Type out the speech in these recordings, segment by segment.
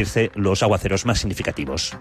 los aguaceros más significativos.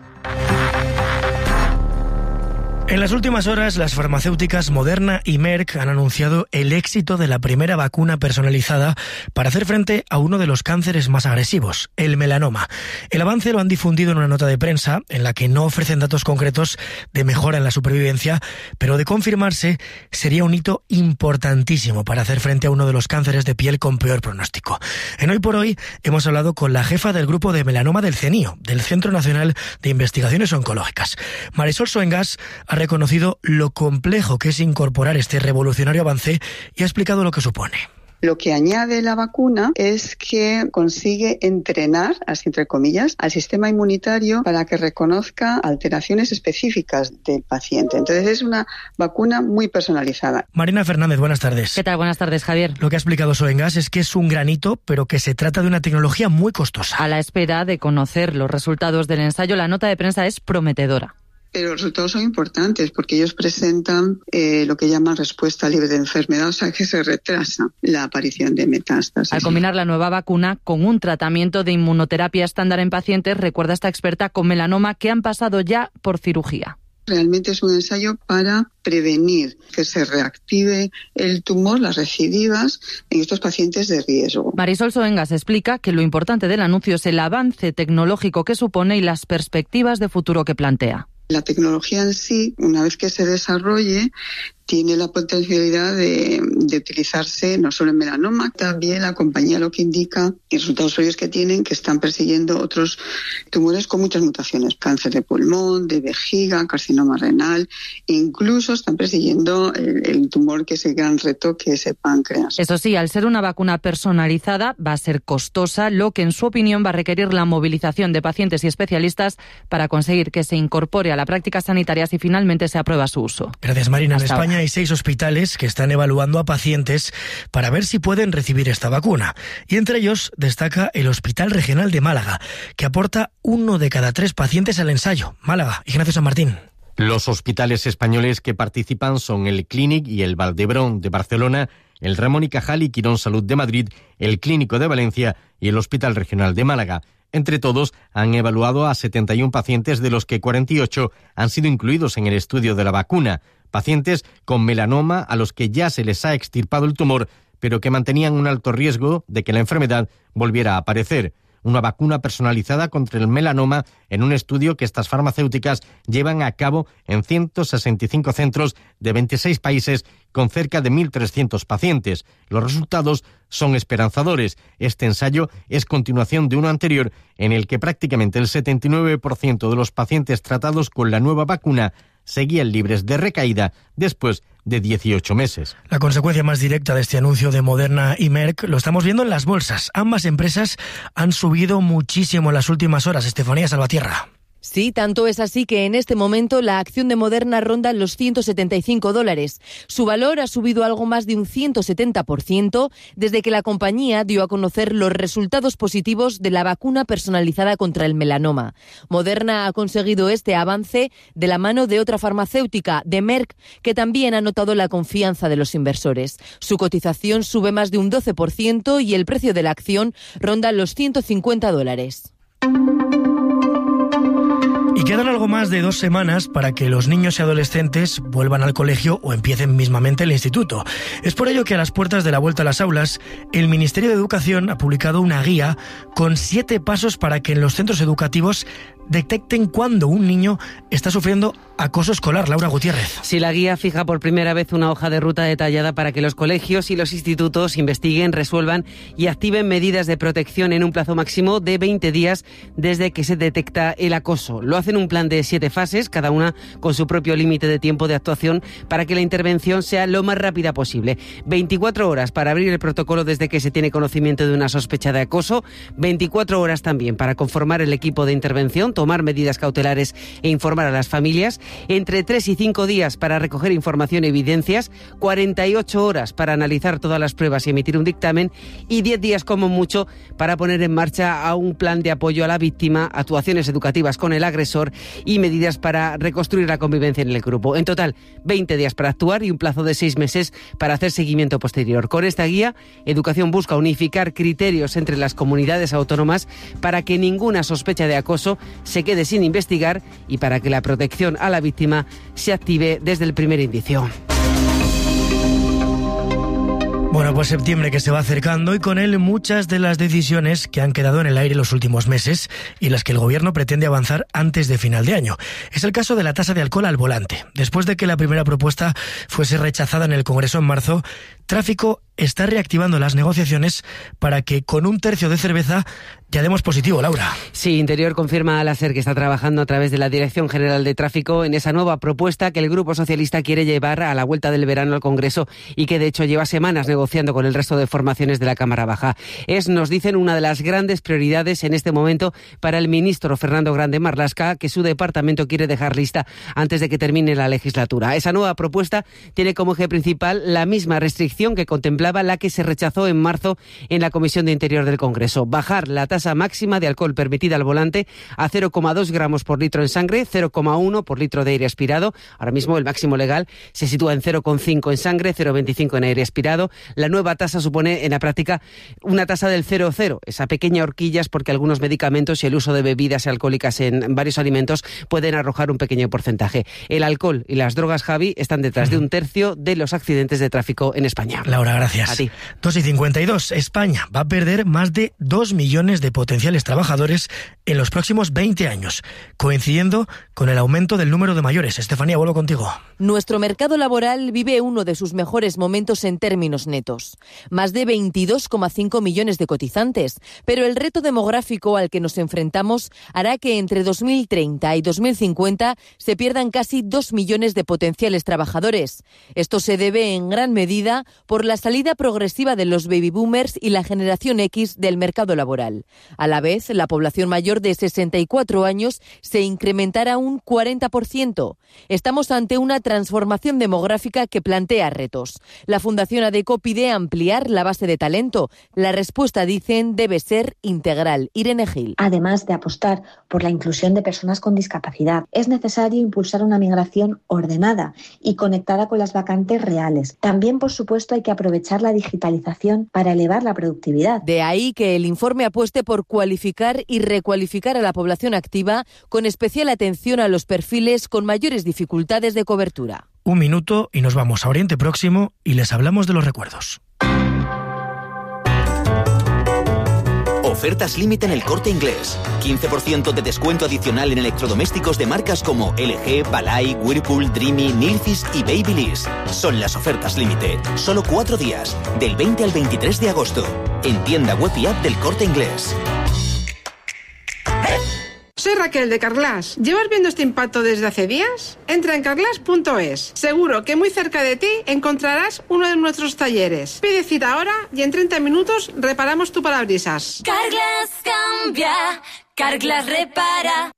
En las últimas horas, las farmacéuticas Moderna y Merck han anunciado el éxito de la primera vacuna personalizada para hacer frente a uno de los cánceres más agresivos, el melanoma. El avance lo han difundido en una nota de prensa en la que no ofrecen datos concretos de mejora en la supervivencia, pero de confirmarse sería un hito importantísimo para hacer frente a uno de los cánceres de piel con peor pronóstico. En Hoy por Hoy hemos hablado con la jefa del grupo de melanoma del CENIO, del Centro Nacional de Investigaciones Oncológicas. Marisol Soengas ha reconocido lo complejo que es incorporar este revolucionario avance y ha explicado lo que supone. Lo que añade la vacuna es que consigue entrenar, así entre comillas, al sistema inmunitario para que reconozca alteraciones específicas del paciente. Entonces es una vacuna muy personalizada. Marina Fernández, buenas tardes. ¿Qué tal? Buenas tardes, Javier. Lo que ha explicado Soengas es que es un gran hito, pero que se trata de una tecnología muy costosa. A la espera de conocer los resultados del ensayo, la nota de prensa es prometedora. Pero los resultados son importantes porque ellos presentan lo que llaman respuesta libre de enfermedad, o sea que se retrasa la aparición de metástasis. Al combinar la nueva vacuna con un tratamiento de inmunoterapia estándar en pacientes, recuerda esta experta, con melanoma que han pasado ya por cirugía. Realmente es un ensayo para prevenir que se reactive el tumor, las recidivas, en estos pacientes de riesgo. Marisol Soengas explica que lo importante del anuncio es el avance tecnológico que supone y las perspectivas de futuro que plantea. La tecnología en sí, una vez que se desarrolle, tiene la potencialidad de utilizarse no solo en melanoma, también la compañía lo que indica y resultados previos que tienen que están persiguiendo otros tumores con muchas mutaciones, cáncer de pulmón, de vejiga, carcinoma renal, e incluso están persiguiendo el tumor que es el gran reto, que es el páncreas. Eso sí, al ser una vacuna personalizada va a ser costosa, lo que en su opinión va a requerir la movilización de pacientes y especialistas para conseguir que se incorpore a la práctica sanitaria si finalmente se aprueba su uso. Gracias, Marina. En España ahora hay 6 hospitales que están evaluando a pacientes para ver si pueden recibir esta vacuna. Y entre ellos destaca el Hospital Regional de Málaga, que aporta 1 de cada 3 pacientes al ensayo. Málaga, Ignacio San Martín. Los hospitales españoles que participan son el Clínic y el Valdebrón de Barcelona, el Ramón y Cajal y Quirón Salud de Madrid, el Clínico de Valencia y el Hospital Regional de Málaga. Entre todos, han evaluado a 71 pacientes, de los que 48 han sido incluidos en el estudio de la vacuna. Pacientes con melanoma a los que ya se les ha extirpado el tumor, pero que mantenían un alto riesgo de que la enfermedad volviera a aparecer. Una vacuna personalizada contra el melanoma en un estudio que estas farmacéuticas llevan a cabo en 165 centros de 26 países con cerca de 1.300 pacientes. Los resultados son esperanzadores. Este ensayo es continuación de uno anterior en el que prácticamente el 79% de los pacientes tratados con la nueva vacuna seguían libres de recaída después de 18 meses. La consecuencia más directa de este anuncio de Moderna y Merck lo estamos viendo en las bolsas. Ambas empresas han subido muchísimo en las últimas horas. Estefanía Salvatierra. Sí, tanto es así que en este momento la acción de Moderna ronda los $175. Su valor ha subido algo más de un 170% desde que la compañía dio a conocer los resultados positivos de la vacuna personalizada contra el melanoma. Moderna ha conseguido este avance de la mano de otra farmacéutica, de Merck, que también ha notado la confianza de los inversores. Su cotización sube más de un 12% y el precio de la acción ronda los $150. Y quedan algo más de 2 semanas para que los niños y adolescentes vuelvan al colegio o empiecen mismamente el instituto. Es por ello que a las puertas de la vuelta a las aulas, el Ministerio de Educación ha publicado una guía con 7 pasos para que en los centros educativos detecten cuando un niño está sufriendo acoso escolar. Laura Gutiérrez. Sí, la guía fija por primera vez una hoja de ruta detallada para que los colegios y los institutos investiguen, resuelvan y activen medidas de protección en un plazo máximo de 20 días desde que se detecta el acoso. Lo hacen un plan de 7 fases, cada una con su propio límite de tiempo de actuación para que la intervención sea lo más rápida posible. 24 horas para abrir el protocolo desde que se tiene conocimiento de una sospecha de acoso, 24 horas también para conformar el equipo de intervención, tomar medidas cautelares e informar a las familias, entre 3 y 5 días para recoger información y evidencias, 48 horas para analizar todas las pruebas y emitir un dictamen y 10 días como mucho para poner en marcha a un plan de apoyo a la víctima, actuaciones educativas con el agresor y medidas para reconstruir la convivencia en el grupo. En total, 20 días para actuar y un plazo de 6 meses para hacer seguimiento posterior. Con esta guía, Educación busca unificar criterios entre las comunidades autónomas para que ninguna sospecha de acoso se quede sin investigar y para que la protección a la víctima se active desde el primer indicio. Bueno, pues septiembre que se va acercando y con él muchas de las decisiones que han quedado en el aire los últimos meses y las que el gobierno pretende avanzar antes de final de año. Es el caso de la tasa de alcohol al volante. Después de que la primera propuesta fuese rechazada en el Congreso en marzo, Tráfico está reactivando las negociaciones para que con 1/3 de cerveza ya demos positivo, Laura. Sí, Interior confirma a la SER que está trabajando a través de la Dirección General de Tráfico en esa nueva propuesta que el Grupo Socialista quiere llevar a la vuelta del verano al Congreso y que de hecho lleva semanas negociando con el resto de formaciones de la Cámara Baja. Es, nos dicen, una de las grandes prioridades en este momento para el ministro Fernando Grande Marlaska, que su departamento quiere dejar lista antes de que termine la legislatura. Esa nueva propuesta tiene como eje principal la misma restricción que contemplaba la que se rechazó en marzo en la Comisión de Interior del Congreso. Bajar la tasa máxima de alcohol permitida al volante a 0,2 gramos por litro en sangre, 0,1 por litro de aire aspirado. Ahora mismo el máximo legal se sitúa en 0,5 en sangre, 0,25 en aire aspirado. La nueva tasa supone en la práctica una tasa del 0,0. Esa pequeña horquilla es porque algunos medicamentos y el uso de bebidas alcohólicas en varios alimentos pueden arrojar un pequeño porcentaje. El alcohol y las drogas, Javi, están detrás de 1/3 de los accidentes de tráfico en España. Laura, gracias. A ti. 2:52. España va a perder más de 2 millones de potenciales trabajadores en los próximos 20 años, coincidiendo con el aumento del número de mayores. Estefanía, vuelvo contigo. Nuestro mercado laboral vive uno de sus mejores momentos en términos netos. Más de 22,5 millones de cotizantes, pero el reto demográfico al que nos enfrentamos hará que entre 2030 y 2050 se pierdan casi 2 millones de potenciales trabajadores. Esto se debe en gran medida por la salida progresiva de los baby boomers y la generación X del mercado laboral. A la vez, la población mayor de 64 años se incrementará un 40%. Estamos ante una transformación demográfica que plantea retos. La Fundación ADECO pide ampliar la base de talento. La respuesta, dicen, debe ser integral. Irene Gil. Además de apostar por la inclusión de personas con discapacidad, es necesario impulsar una migración ordenada y conectada con las vacantes reales. También, por supuesto, hay que aprovechar la digitalización para elevar la productividad. De ahí que el informe apueste por cualificar y recualificar a la población activa, con especial atención a los perfiles con mayores dificultades de cobertura. 1 minuto y nos vamos a Oriente Próximo y les hablamos de los recuerdos. Ofertas límite en El Corte Inglés. 15% de descuento adicional en electrodomésticos de marcas como LG, Balay, Whirlpool, Dreamy, Nilfisk y Babyliss. Son las ofertas límite. Solo 4 días, del 20 al 23 de agosto. En tienda web y app del Corte Inglés. Soy Raquel de Carglass. ¿Llevas viendo este impacto desde hace días? Entra en carglass.es. Seguro que muy cerca de ti encontrarás uno de nuestros talleres. Pide cita ahora y en 30 minutos reparamos tu parabrisas. Carglass cambia, Carglass repara.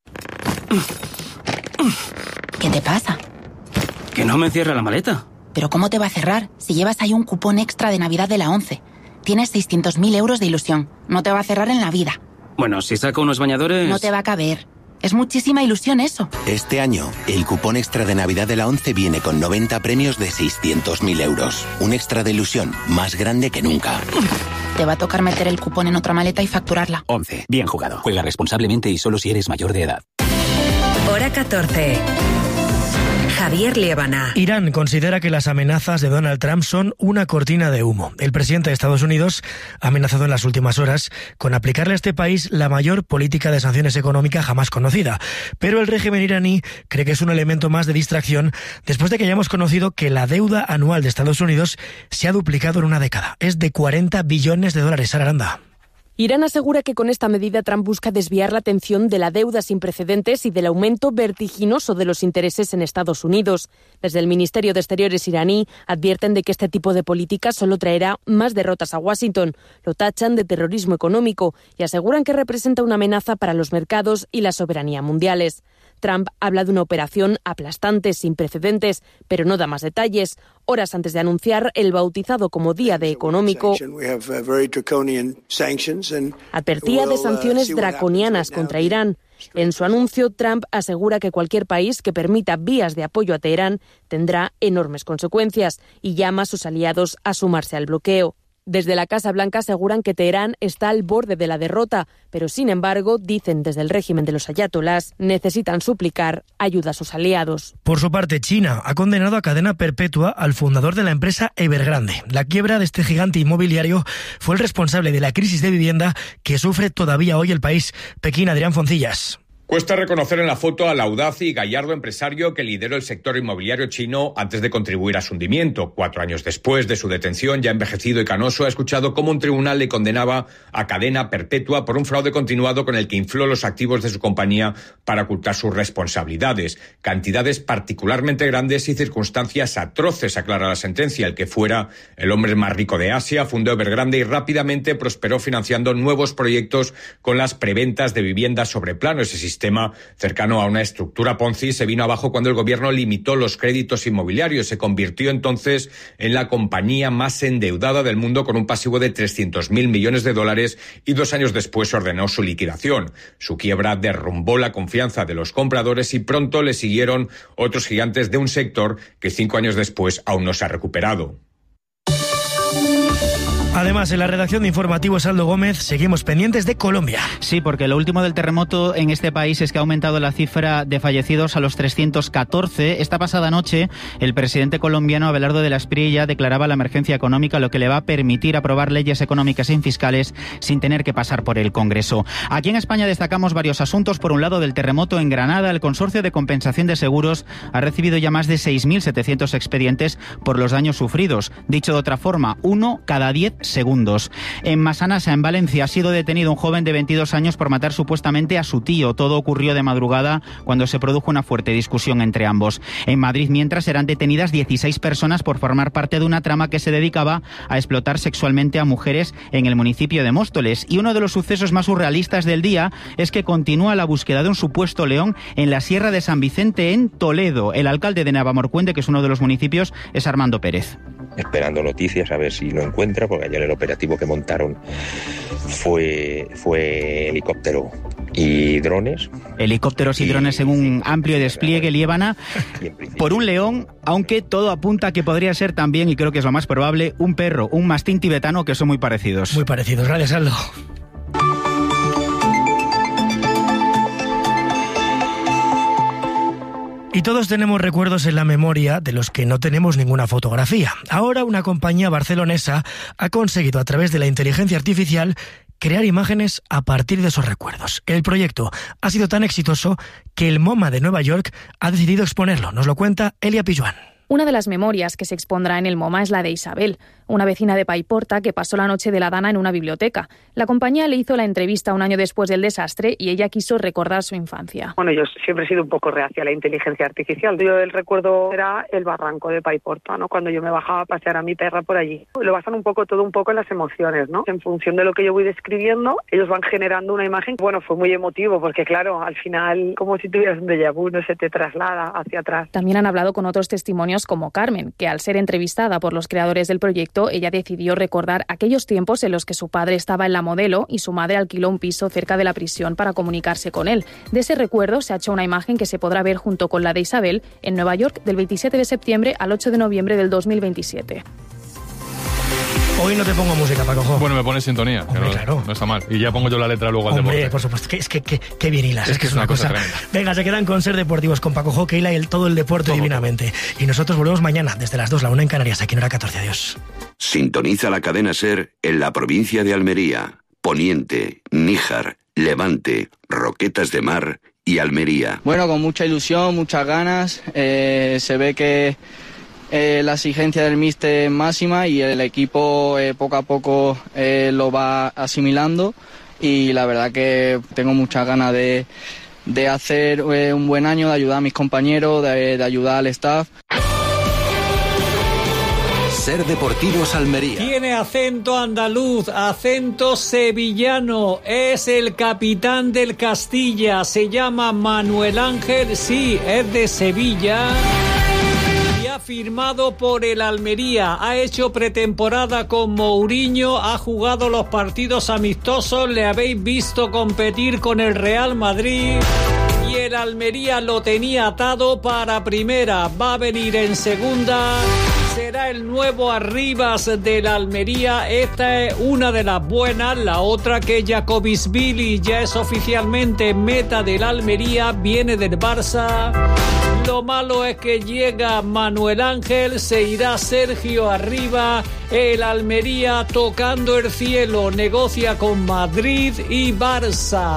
¿Qué te pasa? Que no me cierra la maleta. ¿Pero cómo te va a cerrar si llevas ahí un cupón extra de Navidad de la 11? Tienes 600.000 euros de ilusión. No te va a cerrar en la vida. Bueno, si saco unos bañadores... No te va a caber. Es muchísima ilusión eso. Este año, el cupón extra de Navidad de la 11 viene con 90 premios de 600.000 euros. Un extra de ilusión más grande que nunca. Te va a tocar meter el cupón en otra maleta y facturarla. 11. Bien jugado. Juega responsablemente y solo si eres mayor de edad. Hora 14. Javier Liébana. Irán considera que las amenazas de Donald Trump son una cortina de humo. El presidente de Estados Unidos ha amenazado en las últimas horas con aplicarle a este país la mayor política de sanciones económicas jamás conocida. Pero el régimen iraní cree que es un elemento más de distracción después de que hayamos conocido que la deuda anual de Estados Unidos se ha duplicado en una década. Es de 40 billones de dólares. Sara Aranda. Irán asegura que con esta medida Trump busca desviar la atención de la deuda sin precedentes y del aumento vertiginoso de los intereses en Estados Unidos. Desde el Ministerio de Exteriores iraní advierten de que este tipo de política solo traerá más derrotas a Washington. Lo tachan de terrorismo económico y aseguran que representa una amenaza para los mercados y la soberanía mundiales. Trump habla de una operación aplastante, sin precedentes, pero no da más detalles. Horas antes de anunciar el bautizado como Día D económico, advertía de sanciones draconianas contra Irán. En su anuncio, Trump asegura que cualquier país que permita vías de apoyo a Teherán tendrá enormes consecuencias y llama a sus aliados a sumarse al bloqueo. Desde la Casa Blanca aseguran que Teherán está al borde de la derrota, pero sin embargo, dicen desde el régimen de los ayatolás, necesitan suplicar ayuda a sus aliados. Por su parte, China ha condenado a cadena perpetua al fundador de la empresa Evergrande. La quiebra de este gigante inmobiliario fue el responsable de la crisis de vivienda que sufre todavía hoy el país. Pekín, Adrián Foncillas. Cuesta reconocer en la foto al audaz y gallardo empresario que lideró el sector inmobiliario chino antes de contribuir a su hundimiento. 4 años después de su detención, ya envejecido y canoso, ha escuchado cómo un tribunal le condenaba a cadena perpetua por un fraude continuado con el que infló los activos de su compañía para ocultar sus responsabilidades. Cantidades particularmente grandes y circunstancias atroces, aclara la sentencia. El que fuera el hombre más rico de Asia fundó Evergrande y rápidamente prosperó financiando nuevos proyectos con las preventas de viviendas sobre plano. Ese sistema cercano a una estructura Ponzi se vino abajo cuando el gobierno limitó los créditos inmobiliarios. Se convirtió entonces en la compañía más endeudada del mundo con un pasivo de 300.000 millones de dólares y 2 años después ordenó su liquidación. Su quiebra derrumbó la confianza de los compradores y pronto le siguieron otros gigantes de un sector que 5 años después aún no se ha recuperado. Además, en la redacción de Informativos Aldo Gómez seguimos pendientes de Colombia. Sí, porque lo último del terremoto en este país es que ha aumentado la cifra de fallecidos a los 314. Esta pasada noche, el presidente colombiano Abelardo de la Espriella declaraba la emergencia económica, lo que le va a permitir aprobar leyes económicas e fiscales sin tener que pasar por el Congreso. Aquí en España destacamos varios asuntos. Por un lado, del terremoto en Granada, el Consorcio de Compensación de Seguros ha recibido ya más de 6.700 expedientes por los daños sufridos. Dicho de otra forma, 1 cada 10 segundos. En Massanassa, en Valencia, ha sido detenido un joven de 22 años por matar supuestamente a su tío. Todo ocurrió de madrugada cuando se produjo una fuerte discusión entre ambos. En Madrid, mientras, serán detenidas 16 personas por formar parte de una trama que se dedicaba a explotar sexualmente a mujeres en el municipio de Móstoles. Y uno de los sucesos más surrealistas del día es que continúa la búsqueda de un supuesto león en la Sierra de San Vicente, en Toledo. El alcalde de Navalmoruende, que es uno de los municipios, es Armando Pérez. Esperando noticias a ver si lo encuentra, porque ayer el operativo que montaron fue helicóptero y drones. Helicópteros y drones en un amplio despliegue, Liébana, por un león, aunque todo apunta a que podría ser también, y creo que es lo más probable, un perro, un mastín tibetano, que son muy parecidos. Muy parecidos, gracias, Aldo. Y todos tenemos recuerdos en la memoria de los que no tenemos ninguna fotografía. Ahora una compañía barcelonesa ha conseguido a través de la inteligencia artificial crear imágenes a partir de esos recuerdos. El proyecto ha sido tan exitoso que el MoMA de Nueva York ha decidido exponerlo. Nos lo cuenta Elia Pijuan. Una de las memorias que se expondrá en el MoMA es la de Isabel, una vecina de Paiporta que pasó la noche de la Dana en una biblioteca. La compañía le hizo la entrevista un año después del desastre y ella quiso recordar su infancia. Bueno, yo siempre he sido un poco reacia a la inteligencia artificial. Yo el recuerdo era el barranco de Paiporta, ¿no? Cuando yo me bajaba a pasear a mi perra por allí. Lo basan todo un poco en las emociones, ¿no? En función de lo que yo voy describiendo, ellos van generando una imagen. Bueno, fue muy emotivo porque, claro, al final, como si tuvieras un déjà vu, no se te traslada hacia atrás. También han hablado con otros testimonios como Carmen, que al ser entrevistada por los creadores del proyecto, ella decidió recordar aquellos tiempos en los que su padre estaba en La Modelo y su madre alquiló un piso cerca de la prisión para comunicarse con él. De ese recuerdo se ha hecho una imagen que se podrá ver junto con la de Isabel en Nueva York del 27 de septiembre al 8 de noviembre del 2027. Hoy no te pongo música, Paco Jo. Bueno, me pones sintonía, hombre, que claro. No está mal. Y ya pongo yo la letra luego al deporte. Hombre, por supuesto. Qué bien hilas. Es que es una cosa tremenda. Venga, se quedan con Ser Deportivos con Paco Jo, que hila todo el deporte divinamente. Y nosotros volvemos mañana desde las 2, la 1 en Canarias, aquí en Hora 14. Adiós. Sintoniza la cadena SER en la provincia de Almería, Poniente, Níjar, Levante, Roquetas de Mar y Almería. Bueno, con mucha ilusión, muchas ganas. Se ve que la exigencia del míster máxima y el equipo poco a poco lo va asimilando, y la verdad que tengo muchas ganas de hacer un buen año, de ayudar a mis compañeros, de ayudar al staff. Ser Deportivos Almería. Tiene acento andaluz, acento sevillano, es el capitán del Castilla, se llama Manuel Ángel, sí, es de Sevilla. Y ha firmado por el Almería, ha hecho pretemporada con Mourinho, ha jugado los partidos amistosos, le habéis visto competir con el Real Madrid. Y el Almería lo tenía atado para primera, va a venir en segunda. Será el nuevo Arribas del Almería. Esta es una de las buenas. La otra, que Jacobisvili ya es oficialmente meta del Almería, viene del Barça. Lo malo es que llega Manuel Ángel, se irá Sergio Arribas. El Almería tocando el cielo, negocia con Madrid y Barça.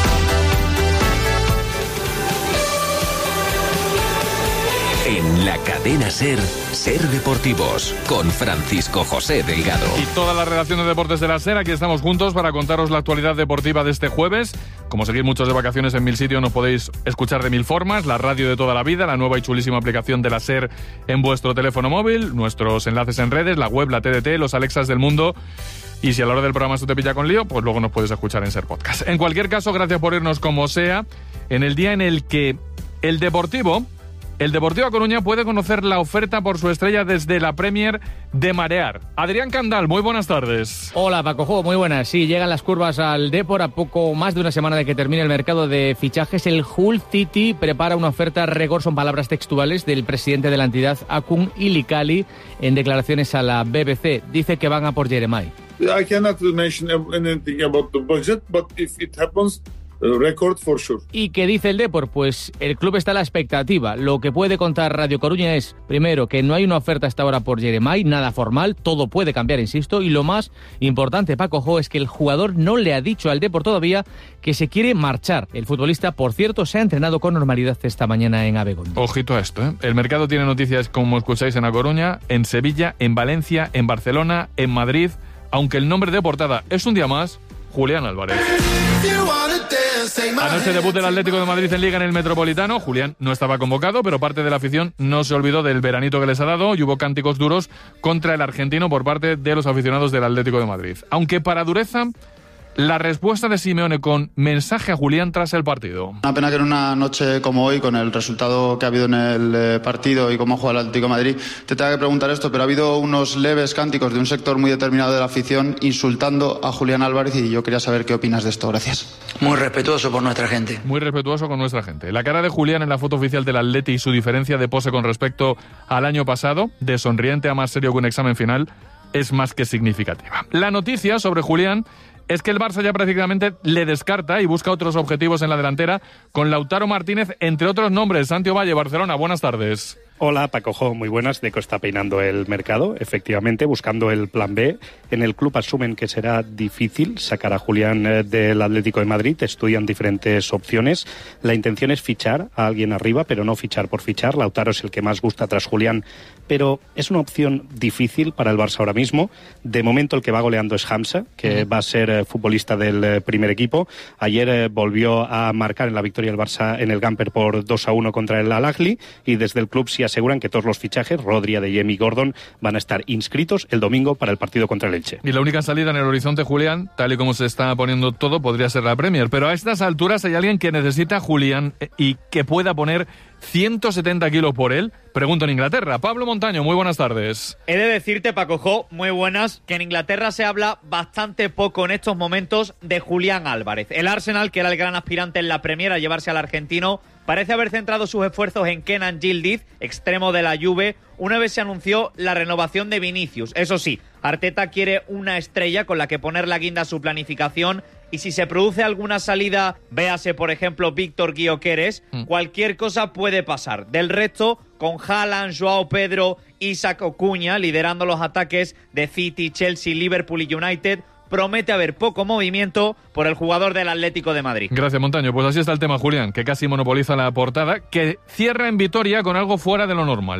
En la cadena SER, Ser Deportivos, con Francisco José Delgado. Y toda la redacción de deportes de la SER, aquí estamos juntos para contaros la actualidad deportiva de este jueves. Como seguís muchos de vacaciones en mil sitios, nos podéis escuchar de mil formas. La radio de toda la vida, la nueva y chulísima aplicación de la SER en vuestro teléfono móvil, nuestros enlaces en redes, la web, la TDT, los Alexas del mundo. Y si a la hora del programa esto te pilla con lío, pues luego nos puedes escuchar en SER Podcast. En cualquier caso, gracias por irnos como sea, en el día en el que el Deportivo A Coruña puede conocer la oferta por su estrella desde la Premier de Marear. Adrián Candal, muy buenas tardes. Hola, Paco, muy buenas. Sí, llegan las curvas al Depor a poco más de una semana de que termine el mercado de fichajes. El Hull City prepara una oferta récord, son palabras textuales del presidente de la entidad, Akun Ilikali, en declaraciones a la BBC. Dice que van a por Jeremai. I cannot mention anything about the budget, but if it happens, record for sure. ¿Y qué dice el Depor? Pues el club está a la expectativa. Lo que puede contar Radio Coruña es, primero, que no hay una oferta hasta ahora por Jeremai, nada formal, todo puede cambiar, insisto, y lo más importante, Paco, es que el jugador no le ha dicho al Depor todavía que se quiere marchar. El futbolista, por cierto, se ha entrenado con normalidad esta mañana en Abegondo. Ojito a esto, ¿eh? El mercado tiene noticias, como escucháis, en A Coruña, en Sevilla, en Valencia, en Barcelona, en Madrid, aunque el nombre de portada es un día más, Julián Álvarez. Anoche debut del Atlético de Madrid en Liga en el Metropolitano. Julián no estaba convocado, pero parte de la afición no se olvidó del veranito que les ha dado y hubo cánticos duros contra el argentino por parte de los aficionados del Atlético de Madrid. Aunque para dureza, la respuesta de Simeone con mensaje a Julián tras el partido. Una pena que en una noche como hoy, con el resultado que ha habido en el partido y cómo ha jugado el Atlético de Madrid, te tenga que preguntar esto, pero ha habido unos leves cánticos de un sector muy determinado de la afición insultando a Julián Álvarez, y yo quería saber qué opinas de esto. Gracias. Muy respetuoso por nuestra gente. Muy respetuoso con nuestra gente. La cara de Julián en la foto oficial del Atleti y su diferencia de pose con respecto al año pasado, de sonriente a más serio que un examen final, es más que significativa. La noticia sobre Julián es que el Barça ya prácticamente le descarta y busca otros objetivos en la delantera con Lautaro Martínez, entre otros nombres. Santi Ovalle, Barcelona, buenas tardes. Hola, Paco, muy buenas. Deco está peinando el mercado, efectivamente, buscando el plan B. En el club asumen que será difícil sacar a Julián del Atlético de Madrid, estudian diferentes opciones. La intención es fichar a alguien arriba, pero no fichar por fichar. Lautaro es el que más gusta tras Julián, pero es una opción difícil para el Barça ahora mismo. De momento el que va goleando es Hamza, que va a ser futbolista del primer equipo. Ayer volvió a marcar en la victoria del Barça en el Gamper por 2-1 contra el Al-Ahly, y desde el club sí aseguran que todos los fichajes, Rodri, Adeyemi y Gordon, van a estar inscritos el domingo para el partido contra el Elche. Y la única salida en el horizonte, Julián, tal y como se está poniendo todo, podría ser la Premier. Pero a estas alturas hay alguien que necesita a Julián y que pueda poner 170 kilos por él. Pregunto en Inglaterra. Pablo Montaño, muy buenas tardes. He de decirte, Paco, muy buenas, que en Inglaterra se habla bastante poco en estos momentos de Julián Álvarez. El Arsenal, que era el gran aspirante en la Premier a llevarse al argentino, parece haber centrado sus esfuerzos en Kenan Yildiz, extremo de la Juve, una vez se anunció la renovación de Vinicius. Eso sí, Arteta quiere una estrella con la que poner la guinda a su planificación, y si se produce alguna salida, véase por ejemplo Víctor Gyökeres, cualquier cosa puede pasar. Del resto, con Haaland, Joao Pedro, Isaac Ocuña liderando los ataques de City, Chelsea, Liverpool y United, promete haber poco movimiento por el jugador del Atlético de Madrid. Gracias, Montaño. Pues así está el tema, Julián, que casi monopoliza la portada, que cierra en Vitoria con algo fuera de lo normal.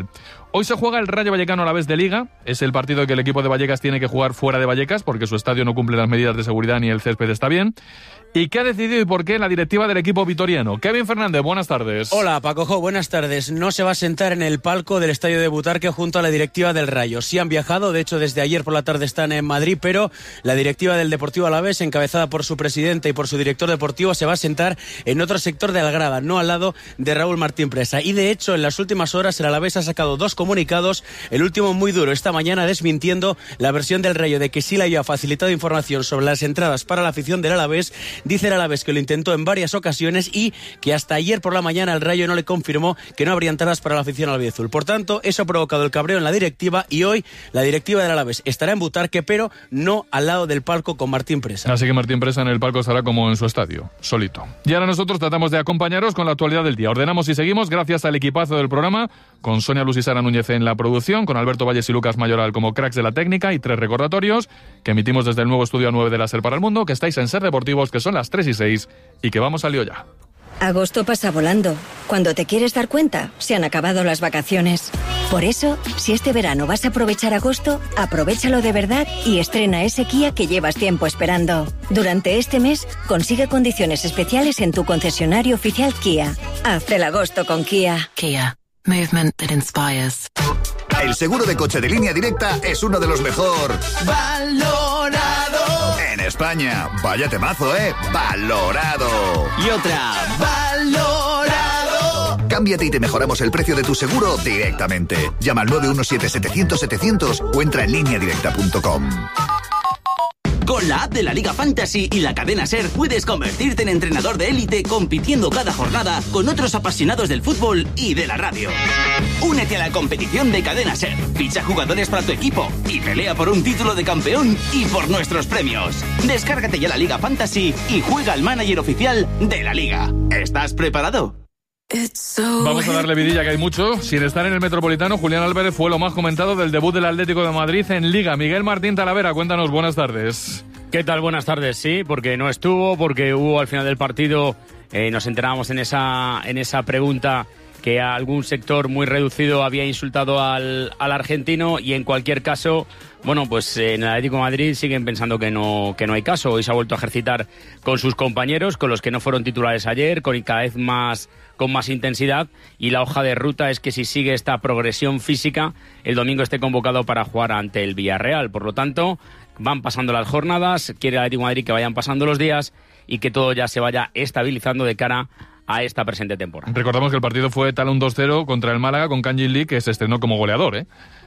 Hoy se juega el Rayo Vallecano Alavés de Liga. Es el partido que el equipo de Vallecas tiene que jugar fuera de Vallecas porque su estadio no cumple las medidas de seguridad ni el césped está bien. ¿Y qué ha decidido y por qué la directiva del equipo vitoriano? Kevin Fernández, buenas tardes. Hola, Pacojo, buenas tardes. No se va a sentar en el palco del estadio de Butarque junto a la directiva del Rayo. Sí han viajado, de hecho desde ayer por la tarde están en Madrid, pero la directiva del Deportivo Alavés, encabezada por su presidente y por su director deportivo, se va a sentar en otro sector de la grada, no al lado de Raúl Martín Presa. Y de hecho, en las últimas horas el Alavés ha sacado 2 comunicados, el último muy duro esta mañana desmintiendo la versión del Rayo de que sí le había facilitado información sobre las entradas para la afición del Alavés. Dice el Alavés que lo intentó en varias ocasiones y que hasta ayer por la mañana el Rayo no le confirmó que no habría entradas para la afición albiazul. Por tanto, eso ha provocado el cabreo en la directiva y hoy la directiva del Alavés estará en Butarque, pero no al lado del palco con Martín Presa. Así que Martín Presa en el palco estará como en su estadio, solito. Y ahora nosotros tratamos de acompañaros con la actualidad del día. Ordenamos y seguimos gracias al equipazo del programa, con Sonia Luz y Sara Núñez en la producción, con Alberto Valles y Lucas Mayoral como cracks de la técnica y 3 recordatorios que emitimos desde el nuevo estudio 9 de la SER para el Mundo, que estáis en SER Deportivos, que son las 3:06 y que vamos al lío ya. Agosto pasa volando. Cuando te quieres dar cuenta, se han acabado las vacaciones. Por eso, si este verano vas a aprovechar agosto, aprovéchalo de verdad y estrena ese Kia que llevas tiempo esperando. Durante este mes, consigue condiciones especiales en tu concesionario oficial Kia. Haz el agosto con Kia. Kia. Movement that inspires. El seguro de coche de Línea Directa es uno de los mejor valorado en España. Vaya temazo, valorado. Y otra, valorado. Cámbiate y te mejoramos el precio de tu seguro directamente. Llama al 917-700-700 o entra en lineadirecta.com. Con la app de la Liga Fantasy y la cadena SER puedes convertirte en entrenador de élite compitiendo cada jornada con otros apasionados del fútbol y de la radio. Únete a la competición de cadena SER, ficha jugadores para tu equipo y pelea por un título de campeón y por nuestros premios. Descárgate ya la Liga Fantasy y juega al manager oficial de la Liga. ¿Estás preparado? Vamos a darle vidilla, que hay mucho. Sin estar en el Metropolitano, Julián Álvarez fue lo más comentado del debut del Atlético de Madrid en Liga. Miguel Martín Talavera, cuéntanos, buenas tardes. ¿Qué tal? Buenas tardes, sí, porque no estuvo, porque hubo al final del partido, nos enterábamos en esa pregunta que a algún sector muy reducido había insultado al argentino y en cualquier caso, bueno, pues en el Atlético de Madrid siguen pensando que no hay caso. Hoy se ha vuelto a ejercitar con sus compañeros, con los que no fueron titulares ayer, con más intensidad, y la hoja de ruta es que si sigue esta progresión física, el domingo esté convocado para jugar ante el Villarreal. Por lo tanto, van pasando las jornadas, quiere el Atlético de Madrid que vayan pasando los días y que todo ya se vaya estabilizando de cara a esta presente temporada. Recordamos que el partido fue tal un 2-0 contra el Málaga con Kangin Lee, que se estrenó como goleador,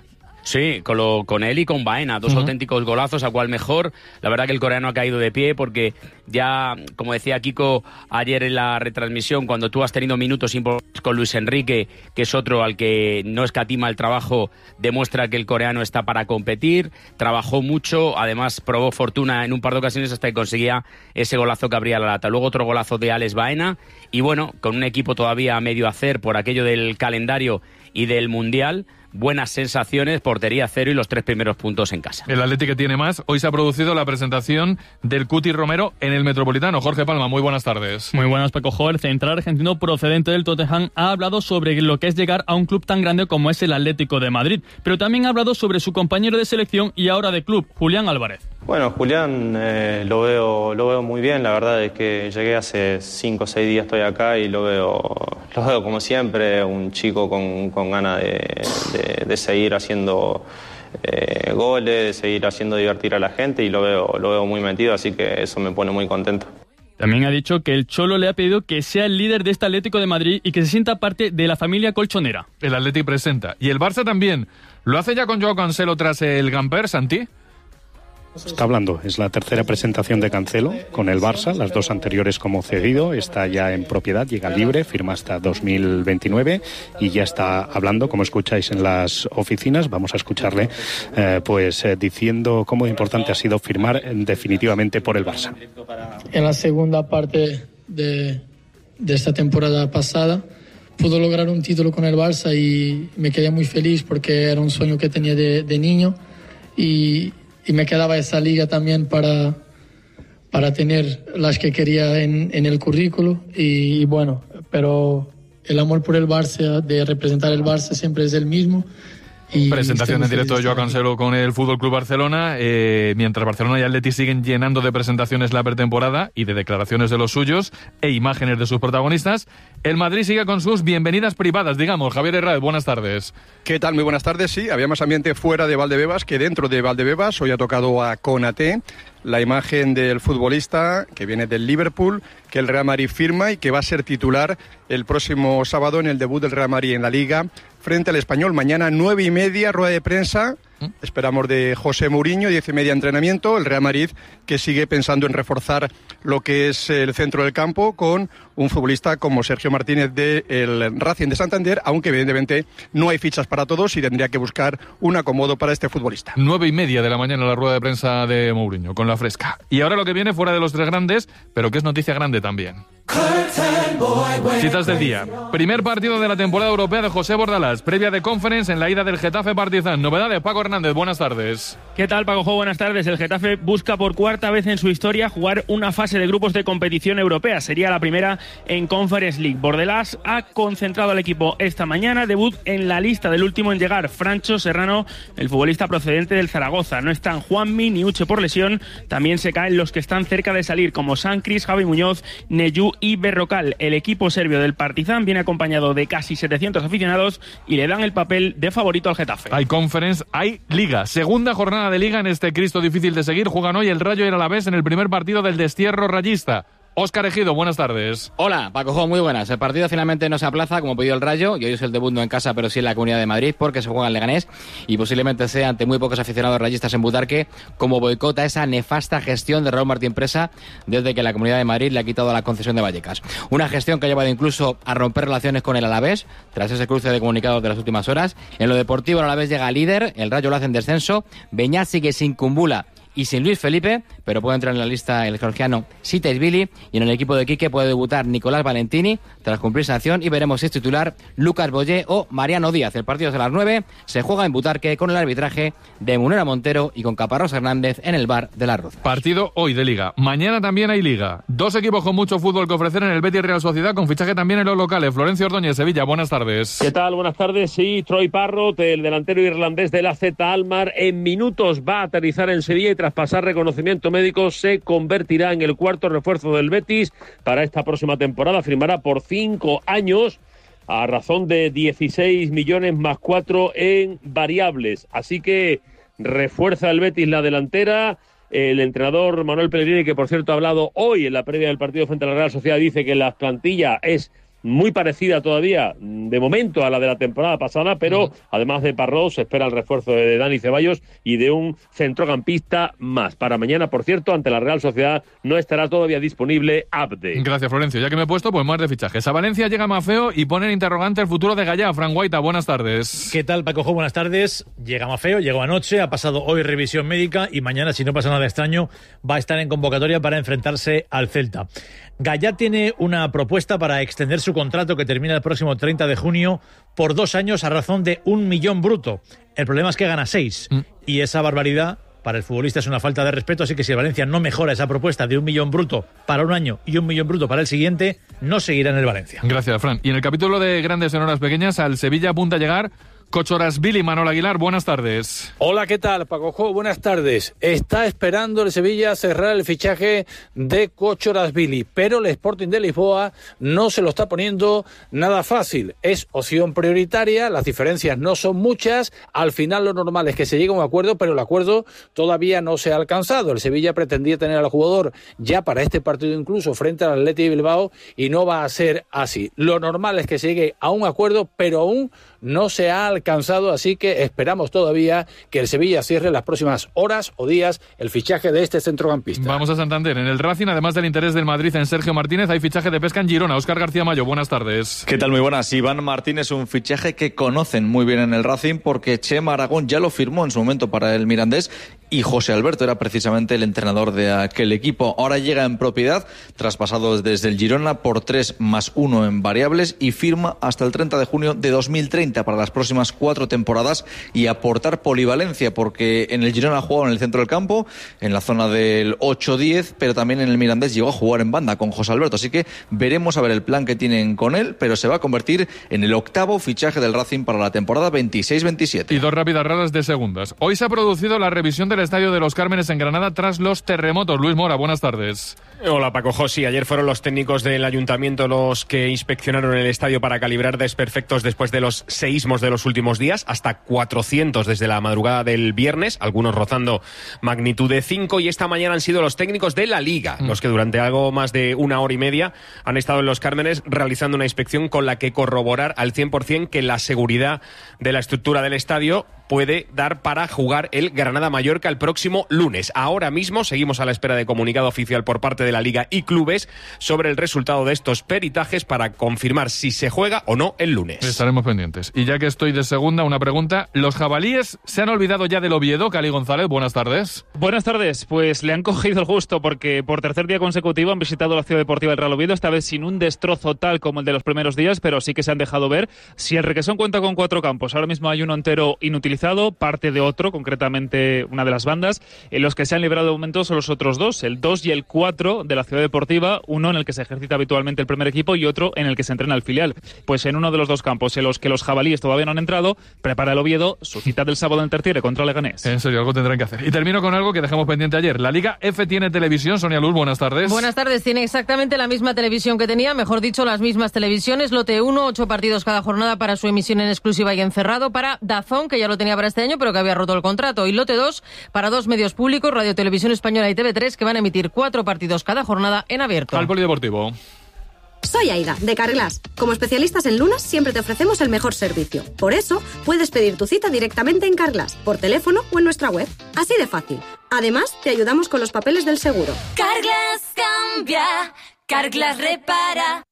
Sí, con él y con Baena, dos auténticos golazos, a cual mejor. La verdad que el coreano ha caído de pie porque ya, como decía Kiko ayer en la retransmisión, cuando tú has tenido minutos importantes con Luis Enrique, que es otro al que no escatima el trabajo, demuestra que el coreano está para competir, trabajó mucho, además probó fortuna en un par de ocasiones hasta que conseguía ese golazo que abría la lata. Luego otro golazo de Alex Baena y bueno, con un equipo todavía a medio hacer por aquello del calendario y del Mundial, buenas sensaciones, portería 0 y los 3 primeros puntos en casa. El Atlético tiene más. Hoy se ha producido la presentación del Cuti Romero en el Metropolitano. Jorge Palma, muy buenas tardes. Muy buenas, Paco. El central argentino procedente del Tottenham ha hablado sobre lo que es llegar a un club tan grande como es el Atlético de Madrid, pero también ha hablado sobre su compañero de selección y ahora de club, Julián Álvarez. Bueno, Julián lo veo muy bien. La verdad es que llegué hace 5 o 6 días, estoy acá y lo veo como siempre, un chico con ganas de seguir haciendo goles, de seguir haciendo divertir a la gente y lo veo muy metido, así que eso me pone muy contento. También ha dicho que el Cholo le ha pedido que sea el líder de este Atlético de Madrid y que se sienta parte de la familia colchonera. El Atlético presenta. Y el Barça también. ¿Lo hace ya con Joao Cancelo tras el Gamper, Santi? Está hablando, es la tercera presentación de Cancelo con el Barça, las 2 anteriores como cedido, está ya en propiedad, llega libre, firma hasta 2029 y ya está hablando, como escucháis en las oficinas. Vamos a escucharle diciendo cómo importante ha sido firmar definitivamente por el Barça. En la segunda parte de esta temporada pasada pudo lograr un título con el Barça y me quedé muy feliz porque era un sueño que tenía de niño y me quedaba esa liga también para tener las que quería en el currículo y bueno, pero el amor por el Barça, de representar el Barça siempre es el mismo. Presentación en directo de Joao Cancelo con el Fútbol Club Barcelona, mientras Barcelona y Atleti siguen llenando de presentaciones la pretemporada y de declaraciones de los suyos e imágenes de sus protagonistas. El Madrid sigue con sus bienvenidas privadas, digamos. Javier Herráez, buenas tardes. ¿Qué tal? Muy buenas tardes. Sí, había más ambiente fuera de Valdebebas que dentro de Valdebebas. Hoy ha tocado a Konaté, la imagen del futbolista que viene del Liverpool, que el Real Madrid firma y que va a ser titular el próximo sábado en el debut del Real Madrid en la Liga frente al Español. Mañana 9:30, rueda de prensa. Esperamos de José Mourinho, 10:30 entrenamiento. El Real Madrid que sigue pensando en reforzar lo que es el centro del campo con un futbolista como Sergio Martínez del Racing de Santander, aunque evidentemente no hay fichas para todos y tendría que buscar un acomodo para este futbolista. 9:30 de la mañana la rueda de prensa de Mourinho con la fresca. Y ahora lo que viene fuera de los tres grandes, pero que es noticia grande también. Citas del día. Primer partido de la temporada europea de José Bordalás, previa de Conference en la ida del Getafe Partizan. Novedades, Paco Hernández, buenas tardes. ¿Qué tal, Paco? Buenas tardes. El Getafe busca por cuarta vez en su historia jugar una fase de grupos de competición europea. Sería la primera en Conference League. Bordalás ha concentrado al equipo esta mañana. Debut en la lista del último en llegar, Francho Serrano, el futbolista procedente del Zaragoza. No están Juanmi ni Uche por lesión. También se caen los que están cerca de salir, como Sancris, Javi Muñoz, Neyu y Berrocal. El equipo serbio del Partizan viene acompañado de casi 700 aficionados y le dan el papel de favorito al Getafe. Hay Conference, hay Liga. Segunda jornada de Liga en este Cristo difícil de seguir. Juegan hoy el Rayo y el Alavés en el primer partido del destierro rayista. Óscar Ejido, buenas tardes. Hola, Paco, muy buenas. El partido finalmente no se aplaza, como pidió el Rayo, y hoy es el debut no en casa, pero sí en la Comunidad de Madrid, porque se juega en Leganés, y posiblemente sea ante muy pocos aficionados rayistas en Butarque, como boicota esa nefasta gestión de Raúl Martín Presa desde que la Comunidad de Madrid le ha quitado la concesión de Vallecas. Una gestión que ha llevado incluso a romper relaciones con el Alavés, tras ese cruce de comunicados de las últimas horas. En lo deportivo, el Alavés llega líder, el Rayo lo hace en descenso, Beñat sigue sin Kumbula y sin Luis Felipe, pero puede entrar en la lista el georgiano Sitaisvili, y en el equipo de Quique puede debutar Nicolás Valentini tras cumplir sanción, y veremos si es titular Lucas Boyé o Mariano Díaz. El partido es a las 9, se juega en Butarque con el arbitraje de Munera Montero y con Caparrós Hernández en el bar de la Ruz. Partido hoy de Liga. Mañana también hay Liga. Dos equipos con mucho fútbol que ofrecer en el Betis Real Sociedad, con fichaje también en los locales. Florencio Ordóñez, Sevilla, buenas tardes. ¿Qué tal? Buenas tardes. Sí, Troy Parrott, el delantero irlandés del AZ Alkmaar, en minutos va a aterrizar en Sevilla y tras pasar reconocimiento médico se convertirá en el cuarto refuerzo del Betis para esta próxima temporada. Firmará por 5 años a razón de 16 millones más 4 en variables. Así que refuerza el Betis la delantera. El entrenador Manuel Pellegrini, que por cierto ha hablado hoy en la previa del partido frente a la Real Sociedad, dice que la plantilla es muy parecida todavía, de momento, a la de la temporada pasada, pero además de Parrós se espera el refuerzo de Dani Ceballos y de un centrocampista más. Para mañana, por cierto, ante la Real Sociedad no estará todavía disponible Abde. Gracias, Florencio. Ya que me he puesto, pues más de fichajes. A Valencia llega Mafeo y pone en interrogante el futuro de Gallá. Fran Guaita, buenas tardes. ¿Qué tal, Paco? Buenas tardes. Llega Mafeo, llegó anoche, ha pasado hoy revisión médica y mañana, si no pasa nada extraño, va a estar en convocatoria para enfrentarse al Celta. Gallá tiene una propuesta para extender su contrato, que termina el próximo 30 de junio, por 2 años a razón de 1 millón bruto. El problema es que gana 6 y esa barbaridad para el futbolista es una falta de respeto, así que si el Valencia no mejora esa propuesta de 1 millón bruto para un año y 1 millón bruto para el siguiente, no seguirá en el Valencia. Gracias, Fran. Y en el capítulo de Grandes en Horas Pequeñas, al Sevilla apunta a llegar Kochorasvili. Manuel Aguilar, buenas tardes. Hola, ¿qué tal, Paco? Buenas tardes. Está esperando el Sevilla cerrar el fichaje de Kochorasvili, pero el Sporting de Lisboa no se lo está poniendo nada fácil. Es opción prioritaria, las diferencias no son muchas, al final lo normal es que se llegue a un acuerdo, pero el acuerdo todavía no se ha alcanzado. El Sevilla pretendía tener al jugador ya para este partido incluso frente al Athletic de Bilbao y no va a ser así. Lo normal es que se llegue a un acuerdo, pero aún no se ha alcanzado, así que esperamos todavía que el Sevilla cierre en las próximas horas o días el fichaje de este centrocampista. Vamos a Santander. En el Racing, además del interés del Madrid en Sergio Martínez, hay fichaje de pesca en Girona. Óscar García Mayo, buenas tardes. ¿Qué tal? Muy buenas. Iván Martínez es un fichaje que conocen muy bien en el Racing porque Chema Aragón ya lo firmó en su momento para el Mirandés y José Alberto era precisamente el entrenador de aquel equipo. Ahora llega en propiedad, traspasado desde el Girona por 3+1 en variables y firma hasta el 30 de junio de 2030 para las próximas 4 temporadas y aportar polivalencia, porque en el Girona ha jugado en el centro del campo, en la zona del 8-10, pero también en el Mirandés llegó a jugar en banda con José Alberto, así que veremos a ver el plan que tienen con él, pero se va a convertir en el 8º fichaje del Racing para la temporada 26-27. Y 2 rápidas raras de segundas. Hoy se ha producido la revisión del Estadio de los Cármenes en Granada tras los terremotos. Luis Mora, buenas tardes. Hola Paco José, ayer fueron los técnicos del ayuntamiento los que inspeccionaron el estadio para calibrar desperfectos después de los seísmos de los últimos días, hasta 400 desde la madrugada del viernes, algunos rozando magnitud de 5, y esta mañana han sido los técnicos de la Liga los que durante algo más de 1 hora y media han estado en los Cármenes realizando una inspección con la que corroborar al 100% que la seguridad de la estructura del estadio puede dar para jugar el Granada-Mallorca el próximo lunes. Ahora mismo seguimos a la espera de comunicado oficial por parte de la Liga y clubes sobre el resultado de estos peritajes para confirmar si se juega o no el lunes. Estaremos pendientes. Y ya que estoy de segunda, una pregunta. ¿Los jabalíes se han olvidado ya del Oviedo? Cali González, buenas tardes. Buenas tardes. Pues le han cogido el gusto porque por tercer día consecutivo han visitado la Ciudad Deportiva del Real Oviedo, esta vez sin un destrozo tal como el de los primeros días, pero sí que se han dejado ver. Si el Requesón cuenta con 4 campos, ahora mismo hay uno entero inutilizado, parte de otro, concretamente una de las bandas. En los que se han librado de momento son los otros 2, el 2 y el 4 de la Ciudad Deportiva, uno en el que se ejercita habitualmente el primer equipo y otro en el que se entrena el filial. Pues en uno de los 2 campos en los que los jabalíes todavía no han entrado, prepara el Oviedo su cita del sábado en Tertiere contra Leganés. En serio, algo tendrán que hacer. Y termino con algo que dejamos pendiente ayer. La Liga F tiene televisión. Sonia Luz, buenas tardes. Buenas tardes. Tiene exactamente la misma televisión que tenía, mejor dicho, las mismas televisiones. Lote 1, 8 partidos cada jornada para su emisión en exclusiva y encerrado. Para DAZN, que ya lo tenía para este año, pero que había roto el contrato. Y lote 2 para 2 medios públicos, Radio Televisión Española y TV3, que van a emitir 4 partidos cada jornada en abierto. Al polideportivo. Soy Aida, de Carglass. Como especialistas en lunas, siempre te ofrecemos el mejor servicio. Por eso, puedes pedir tu cita directamente en Carglass, por teléfono o en nuestra web. Así de fácil. Además, te ayudamos con los papeles del seguro. Carglass cambia, Carglass repara.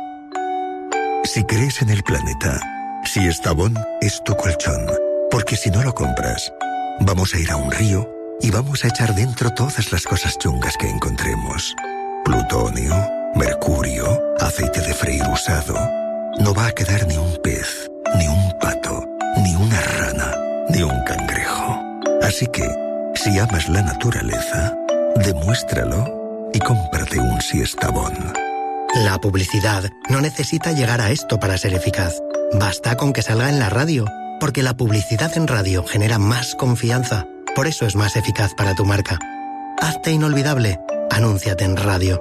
Si crees en el planeta, si Estavón es tu colchón, porque si no lo compras, vamos a ir a un río y vamos a echar dentro todas las cosas chungas que encontremos. Plutonio, mercurio, aceite de freír usado. No va a quedar ni un pez, ni un pato, ni una rana, ni un cangrejo. Así que, si amas la naturaleza, demuéstralo y cómprate un Siestabón. La publicidad no necesita llegar a esto para ser eficaz. Basta con que salga en la radio, porque la publicidad en radio genera más confianza. Por eso es más eficaz para tu marca. Hazte inolvidable. Anúnciate en radio.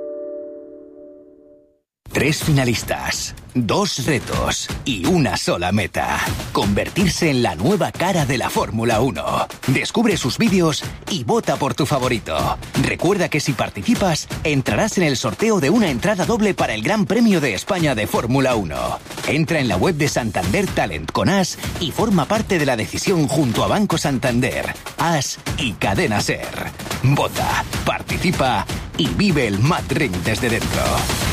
3 finalistas, 2 retos y una sola meta. Convertirse en la nueva cara de la Fórmula 1. Descubre sus vídeos y vota por tu favorito. Recuerda que si participas, entrarás en el sorteo de una entrada doble para el Gran Premio de España de Fórmula 1. Entra en la web de Santander Talent con As y forma parte de la decisión junto a Banco Santander, As y Cadena Ser. Vota, participa y vive el Mad Ring desde dentro.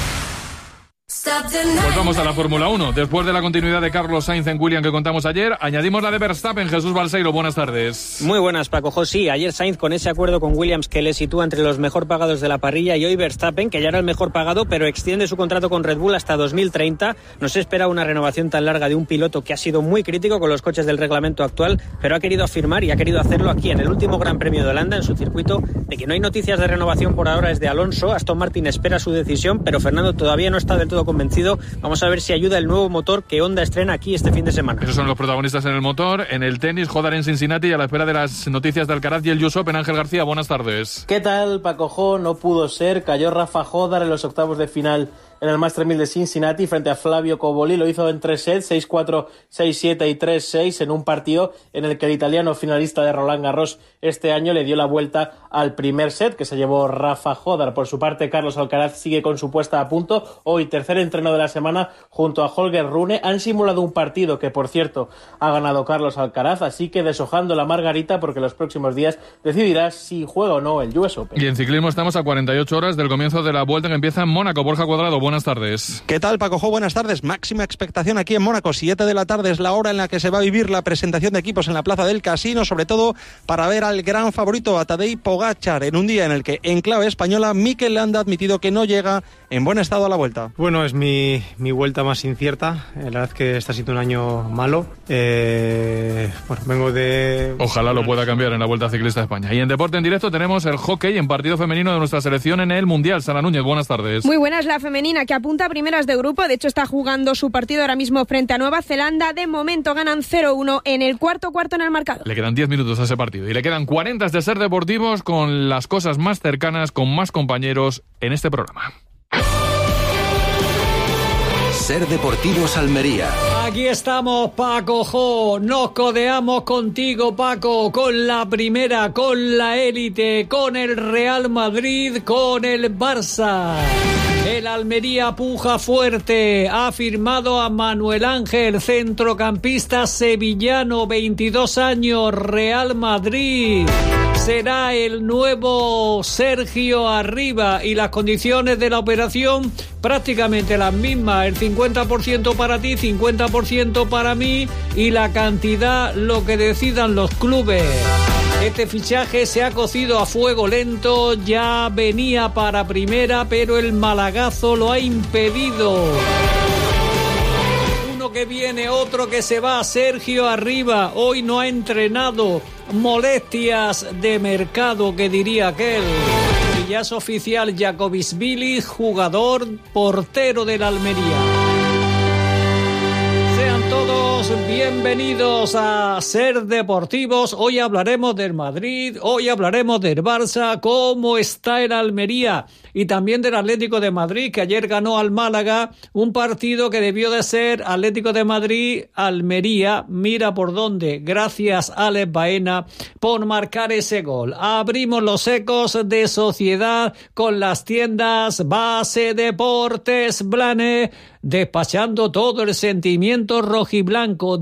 Pues vamos a la Fórmula 1. Después de la continuidad de Carlos Sainz en Williams que contamos ayer, añadimos la de Verstappen. Jesús Balseiro, buenas tardes. Muy buenas, Paco José. Ayer Sainz con ese acuerdo con Williams que le sitúa entre los mejor pagados de la parrilla, y hoy Verstappen, que ya era el mejor pagado, pero extiende su contrato con Red Bull hasta 2030. No se espera una renovación tan larga de un piloto que ha sido muy crítico con los coches del reglamento actual, pero ha querido afirmar y ha querido hacerlo aquí en el último Gran Premio de Holanda, en su circuito, de que no hay noticias de renovación por ahora es de Alonso. Aston Martin espera su decisión, pero Fernando todavía no está del todo convencido. Vamos a ver si ayuda el nuevo motor que Honda estrena aquí este fin de semana. Esos son los protagonistas en el motor. En el tenis, Hodar en Cincinnati, a la espera de las noticias de Alcaraz y el US Open. Ángel García, buenas tardes. ¿Qué tal, Paco Jo? No pudo ser. Cayó Rafa Hodar en los octavos de final en el Masters 1000 de Cincinnati frente a Flavio Cobolli. Lo hizo en 3 sets, 6-4, 6-7 y 3-6, en un partido en el que el italiano finalista de Roland Garros este año le dio la vuelta al primer set, que se llevó Rafa Hodar. Por su parte, Carlos Alcaraz sigue con su puesta a punto. Hoy, tercer entreno de la semana junto a Holger Rune. Han simulado un partido que, por cierto, ha ganado Carlos Alcaraz, así que deshojando la margarita, porque los próximos días decidirá si juega o no el US Open. Y en ciclismo estamos a 48 horas del comienzo de la vuelta que empieza en Mónaco. Borja Cuadrado, buenas tardes. ¿Qué tal, Paco Jo? Buenas tardes. Máxima expectación aquí en Mónaco. 7 de la tarde es la hora en la que se va a vivir la presentación de equipos en la Plaza del Casino, sobre todo para ver al gran favorito, a Tadej Pogačar, en un día en el que en clave española Mikel Landa ha admitido que no llega en buen estado a la Vuelta. Bueno, es mi vuelta más incierta. La verdad es que está siendo un año malo. Bueno, vengo de... Ojalá lo pueda cambiar en la Vuelta Ciclista de España. Y en Deporte en Directo tenemos el hockey en partido femenino de nuestra selección en el Mundial. Sara Núñez, buenas tardes. Muy buenas, la femenina que apunta a primeras de grupo. De hecho, está jugando su partido ahora mismo frente a Nueva Zelanda. De momento ganan 0-1 en el cuarto en el marcador. Le quedan 10 minutos a ese partido y le quedan 40 de Ser Deportivos, con las cosas más cercanas, con más compañeros en este programa. Ser Deportivos Almería. Aquí estamos, Paco Jo. Nos codeamos contigo, Paco, con la primera, con la élite, con el Real Madrid, con el Barça. El Almería puja fuerte. Ha firmado a Manuel Ángel, centrocampista sevillano, 22 años, Real Madrid. Será el nuevo Sergio Arriba, y las condiciones de la operación prácticamente las mismas. El 50% para ti, 50% para mí, y la cantidad lo que decidan los clubes. Este fichaje se ha cocido a fuego lento, ya venía para primera, pero el malagazo lo ha impedido. Uno que viene, otro que se va, Sergio Arriba, hoy no ha entrenado, molestias de mercado, que diría aquel. Y ya es oficial, Jakobisvili, jugador, portero del Almería. Sean todos bienvenidos a Ser Deportivos. Hoy hablaremos del Madrid, hoy hablaremos del Barça, cómo está el Almería, y también del Atlético de Madrid, que ayer ganó al Málaga, un partido que debió de ser Atlético de Madrid-Almería. Mira por dónde, gracias a Alex Baena por marcar ese gol. Abrimos los ecos de sociedad con las tiendas Base Deportes Blanes, despachando todo el sentimiento rojiblanco.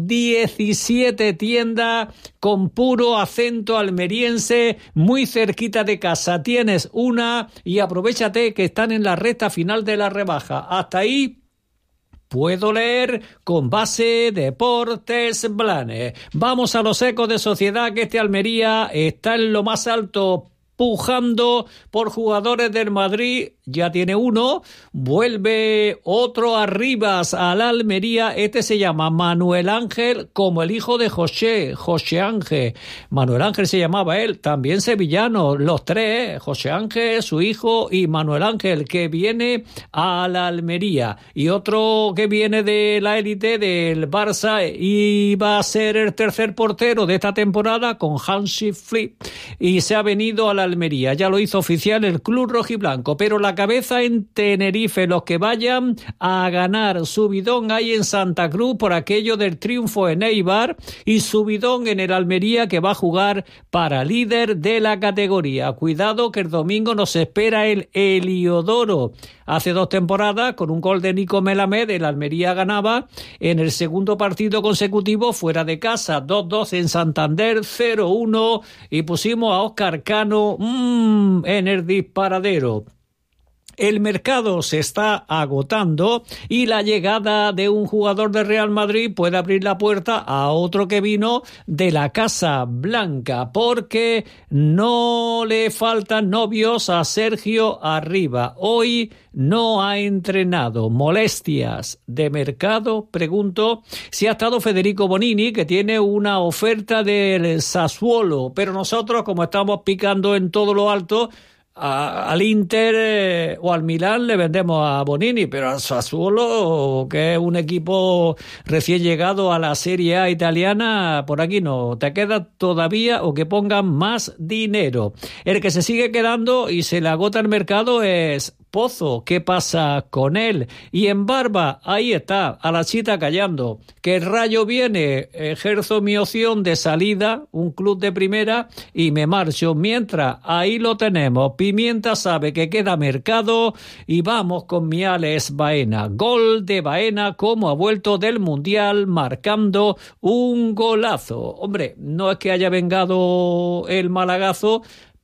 17 tiendas con puro acento almeriense, muy cerquita de casa. Tienes una y aprovechate que están en la recta final de la rebaja. Hasta ahí puedo leer con Base Deportes Blanes. Vamos a los ecos de sociedad, que este Almería está en lo más alto, pujando por jugadores del Madrid. Ya tiene uno, vuelve otro Arribas al Almería. Este se llama Manuel Ángel, como el hijo de José Ángel. Manuel Ángel se llamaba él, también sevillano, los tres, José Ángel, su hijo, y Manuel Ángel, que viene a la Almería. Y otro que viene de la élite del Barça y va a ser el tercer portero de esta temporada, con Hansi Flick, y se ha venido a la Almería. Ya lo hizo oficial el club rojiblanco, pero la cabeza en Tenerife. Los que vayan a ganar, subidón hay en Santa Cruz por aquello del triunfo en Eibar, y subidón en el Almería, que va a jugar para líder de la categoría. Cuidado, que el domingo nos espera el Heliodoro. Hace 2 temporadas, con un gol de Nico Melamed, el Almería ganaba en el segundo partido consecutivo fuera de casa, 2-2 en Santander, 0-1, y pusimos a Óscar Cano en el disparadero. El mercado se está agotando, y la llegada de un jugador de Real Madrid puede abrir la puerta a otro que vino de la Casa Blanca, porque no le faltan novios a Sergio Arriba. Hoy no ha entrenado. Molestias de mercado. Pregunto si ha estado Federico Bonini, que tiene una oferta del Sassuolo, pero nosotros, como estamos picando en todo lo alto, al Inter o al Milán le vendemos a Bonini, pero al Sassuolo, que es un equipo recién llegado a la Serie A italiana, por aquí no. Te queda todavía, o que pongan más dinero. El que se sigue quedando y se le agota el mercado es Pozo. ¿Qué pasa con él? Y en Barba, ahí está, a la chita callando. Que el Rayo viene, ejerzo mi opción de salida, un club de primera, y me marcho. Mientras, ahí lo tenemos. Pimienta sabe que queda mercado, y vamos con mi Alex Baena. Gol de Baena, como ha vuelto del Mundial, marcando un golazo. Hombre, no es que haya vengado el malagazo,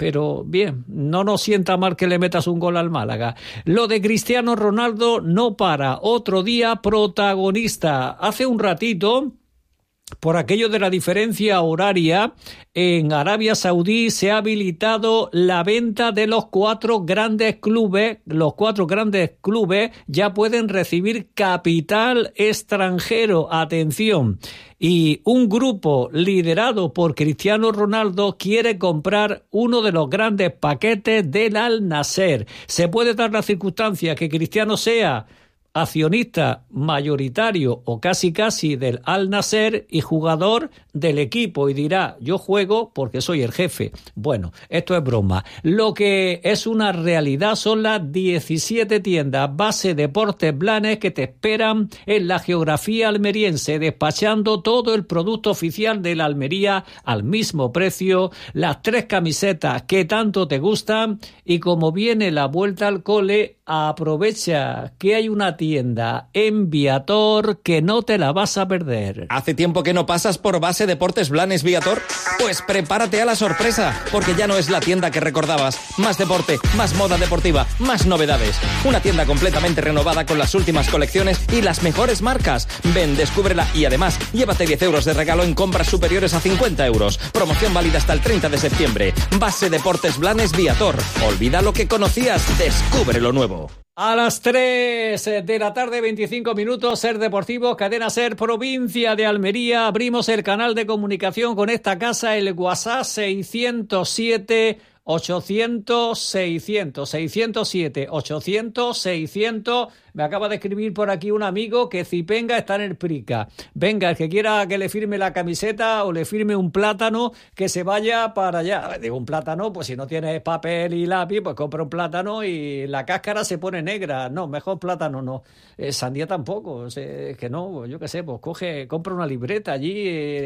pero bien, no nos sienta mal que le metas un gol al Málaga. Lo de Cristiano Ronaldo no para, otro día protagonista. Hace un ratito, por aquello de la diferencia horaria, en Arabia Saudí se ha habilitado la venta de los 4 grandes clubes. Los 4 grandes clubes ya pueden recibir capital extranjero. Atención. Y un grupo liderado por Cristiano Ronaldo quiere comprar uno de los grandes paquetes del Al Nassr. Se puede dar la circunstancia que Cristiano sea accionista mayoritario o casi del Al Nassr y jugador del equipo, y dirá, yo juego porque soy el jefe. Bueno, esto es broma. Lo que es una realidad son las 17 tiendas Base Deportes Blanes que te esperan en la geografía almeriense, despachando todo el producto oficial de la Almería al mismo precio, las 3 camisetas que tanto te gustan, y como viene la vuelta al cole, aprovecha que hay una tienda en Viator que no te la vas a perder. ¿Hace tiempo que no pasas por Base Deportes Blanes Viator? Pues prepárate a la sorpresa, porque ya no es la tienda que recordabas. Más deporte, más moda deportiva, más novedades. Una tienda completamente renovada con las últimas colecciones y las mejores marcas. Ven, descúbrela y además llévate 10 euros de regalo en compras superiores a 50 euros. Promoción válida hasta el 30 de septiembre. Base Deportes Blanes Viator. Olvida lo que conocías, descubre lo nuevo. A las 3 de la tarde, 25 minutos, Ser Deportivo, Cadena Ser, provincia de Almería. Abrimos el canal de comunicación con esta casa, el WhatsApp 607 800 600 607 800 600. Me acaba de escribir por aquí un amigo que Zipenga está en el Prica. Venga, el que quiera que le firme la camiseta o le firme un plátano, que se vaya para allá. Digo, un plátano, pues si no tienes papel y lápiz, pues compra un plátano y la cáscara se pone negra. No, mejor plátano no. Sandía tampoco. Es que no, yo qué sé, pues compra una libreta allí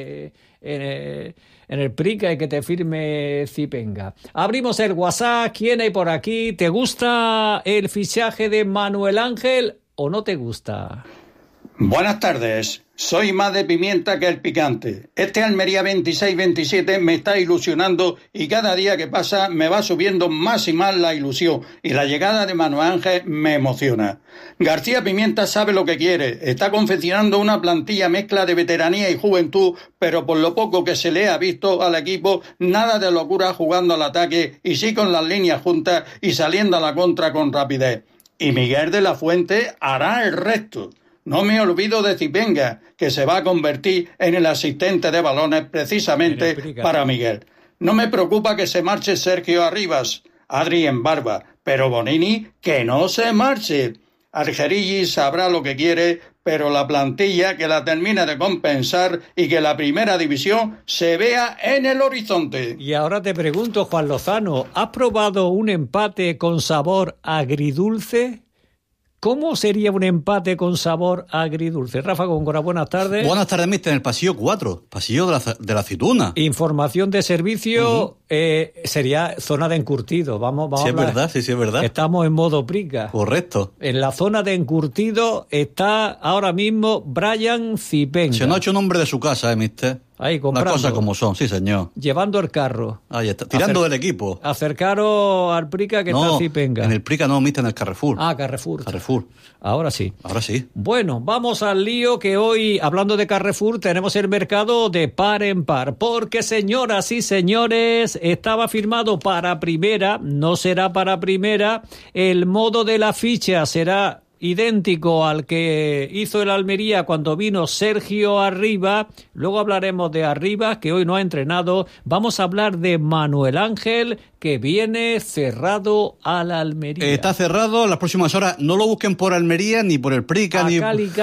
en el Prica y que te firme Zipenga. Abrimos el WhatsApp. ¿Quién hay por aquí? ¿Te gusta el fichaje de Manuel Ángel o no te gusta? Buenas tardes, soy más de pimienta que el picante. Este Almería 26-27 me está ilusionando y cada día que pasa me va subiendo más y más la ilusión, y la llegada de Manuel Ángel me emociona. García Pimienta sabe lo que quiere, está confeccionando una plantilla mezcla de veteranía y juventud, pero por lo poco que se le ha visto al equipo, nada de locura jugando al ataque y sí con las líneas juntas y saliendo a la contra con rapidez. Y Miguel de la Fuente hará el resto. No me olvido de Zipenga, que se va a convertir en el asistente de balones precisamente para Miguel. No me preocupa que se marche Sergio Arribas, Adri en barba, pero Bonini que no se marche. Argerigi sabrá lo que quiere, pero la plantilla que la termine de compensar y que la primera división se vea en el horizonte. Y ahora te pregunto, Juan Lozano, ¿has probado un empate con sabor agridulce? ¿Cómo sería un empate con sabor agridulce? Rafa Góngora, buenas tardes. Buenas tardes, mister. En el pasillo 4, pasillo de la aceituna. Información de servicio, sería zona de encurtido. Vamos sí, a hablar. Es verdad, sí, es verdad. Estamos en modo Prica. Correcto. En la zona de encurtido está ahora mismo Brian Zipenga. Se nos ha hecho nombre de su casa, mister. Ahí, comprando. Las cosas como son, sí, señor. Llevando el carro. Ahí está, tirando del equipo. Acercaros al Prica que está Zipenga. En el Prica no, mister, en el Carrefour. Ah, Carrefour. Carrefour. Ahora sí. Ahora sí. Bueno, vamos al lío, que hoy, hablando de Carrefour, tenemos el mercado de par en par. Porque, señoras y señores, estaba firmado para primera, no será para primera. El modo de la ficha será idéntico al que hizo el Almería cuando vino Sergio Arribas. Luego hablaremos de Arribas, que hoy no ha entrenado. Vamos a hablar de Manuel Ángel, que viene cerrado a la Almería. Está cerrado en las próximas horas. No lo busquen por Almería, ni por el Prica, ni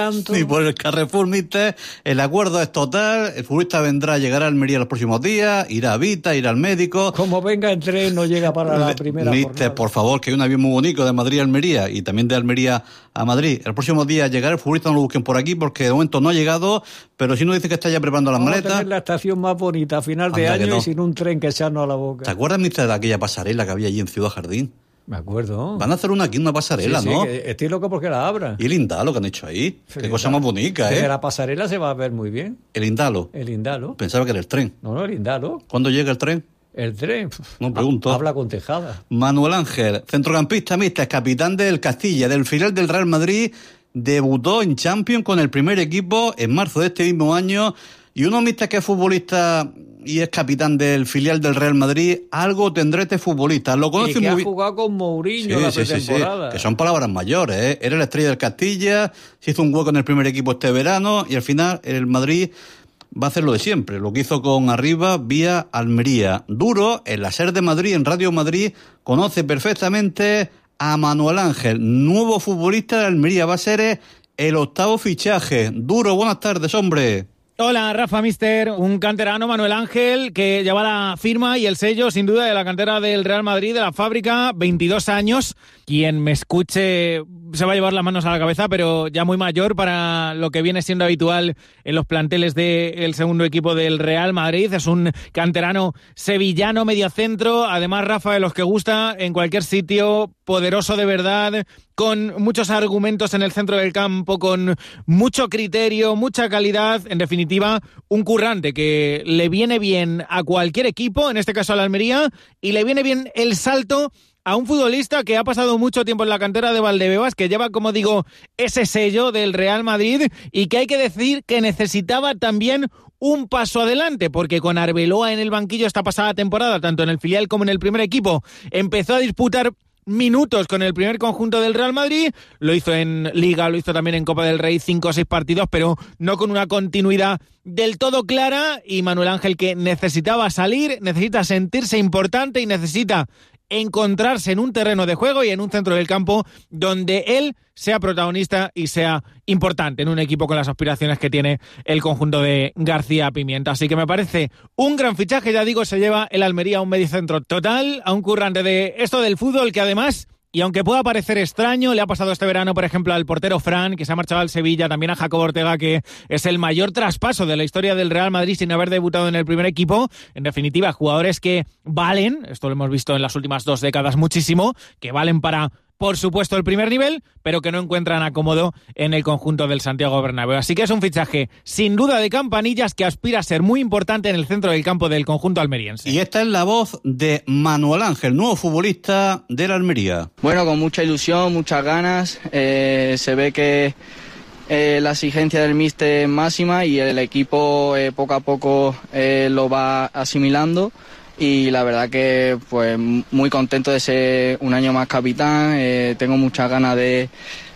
por el Carrefour, mister. El acuerdo es total. El futbolista llegará a Almería los próximos días, irá a Vita, irá al médico. Como venga en tren, no llega para la primera mister, jornada. Por favor, que hay un avión muy bonito de Madrid a Almería y también de Almería a Madrid. El próximo día llegará el futbolista, no lo busquen por aquí porque de momento no ha llegado, pero si no dice que está ya preparando las maletas. Vamos a tener la estación más bonita a final de año y sin un tren que echarnos a la boca. ¿Te acuerdas, mister, de aquella pasarela que había allí en Ciudad Jardín? Me acuerdo. Van a hacer una pasarela, sí, ¿no? Estoy loco porque la abran. Y el Indalo que han hecho ahí. Qué cosa más bonita, ¿eh? Desde la pasarela se va a ver muy bien. El Indalo. El Indalo. Pensaba que era el tren. No, el Indalo. ¿Cuándo llega el tren? El tren. No pregunto. Habla con Tejada. Manuel Ángel, centrocampista mixta, capitán del Castilla, del filial del Real Madrid, debutó en Champions con el primer equipo en marzo de este mismo año. Y uno mixta que es futbolista y es capitán del filial del Real Madrid, algo tendrá este futbolista. Lo conoce y que muy ha bien. jugado con Mourinho la pretemporada. Que son palabras mayores, ¿eh? Era la estrella del Castilla, se hizo un hueco en el primer equipo este verano y al final el Madrid va a hacer lo de siempre, lo que hizo con Arriba vía Almería. Duro, en la SER de Madrid, en Radio Madrid, conoce perfectamente a Manuel Ángel, nuevo futbolista de Almería, va a ser el 8º fichaje. Duro, buenas tardes, hombre. Hola, Rafa, mister. Un canterano, Manuel Ángel, que lleva la firma y el sello, sin duda, de la cantera del Real Madrid, de la fábrica, 22 años. Quien me escuche se va a llevar las manos a la cabeza, pero ya muy mayor para lo que viene siendo habitual en los planteles del segundo equipo del Real Madrid. Es un canterano sevillano, mediocentro, además, Rafa, de los que gusta en cualquier sitio, poderoso de verdad, con muchos argumentos en el centro del campo, con mucho criterio, mucha calidad, en definitiva, un currante que le viene bien a cualquier equipo, en este caso a la Almería, y le viene bien el salto a un futbolista que ha pasado mucho tiempo en la cantera de Valdebebas, que lleva, como digo, ese sello del Real Madrid y que hay que decir que necesitaba también un paso adelante, porque con Arbeloa en el banquillo esta pasada temporada, tanto en el filial como en el primer equipo, empezó a disputar minutos con el primer conjunto del Real Madrid, lo hizo en Liga, lo hizo también en Copa del Rey, 5 o 6 partidos, pero no con una continuidad del todo clara, y Manuel Ángel, que necesitaba salir, necesita sentirse importante y necesita encontrarse en un terreno de juego y en un centro del campo donde él sea protagonista y sea importante en un equipo con las aspiraciones que tiene el conjunto de García Pimienta. Así que me parece un gran fichaje, ya digo, se lleva el Almería a un mediocentro total, a un currante de esto del fútbol que además, y aunque pueda parecer extraño, le ha pasado este verano, por ejemplo, al portero Fran, que se ha marchado al Sevilla, también a Jacobo Ortega, que es el mayor traspaso de la historia del Real Madrid sin haber debutado en el primer equipo. En definitiva, jugadores que valen, esto lo hemos visto en las últimas 2 décadas muchísimo, que valen para, por supuesto, el primer nivel, pero que no encuentran acomodo en el conjunto del Santiago Bernabéu. Así que es un fichaje, sin duda, de campanillas, que aspira a ser muy importante en el centro del campo del conjunto almeriense. Y esta es la voz de Manuel Ángel, nuevo futbolista de la Almería. Bueno, con mucha ilusión, muchas ganas. Se ve que la exigencia del míster es máxima y el equipo poco a poco lo va asimilando. Y la verdad que pues muy contento de ser un año más capitán. Tengo muchas ganas de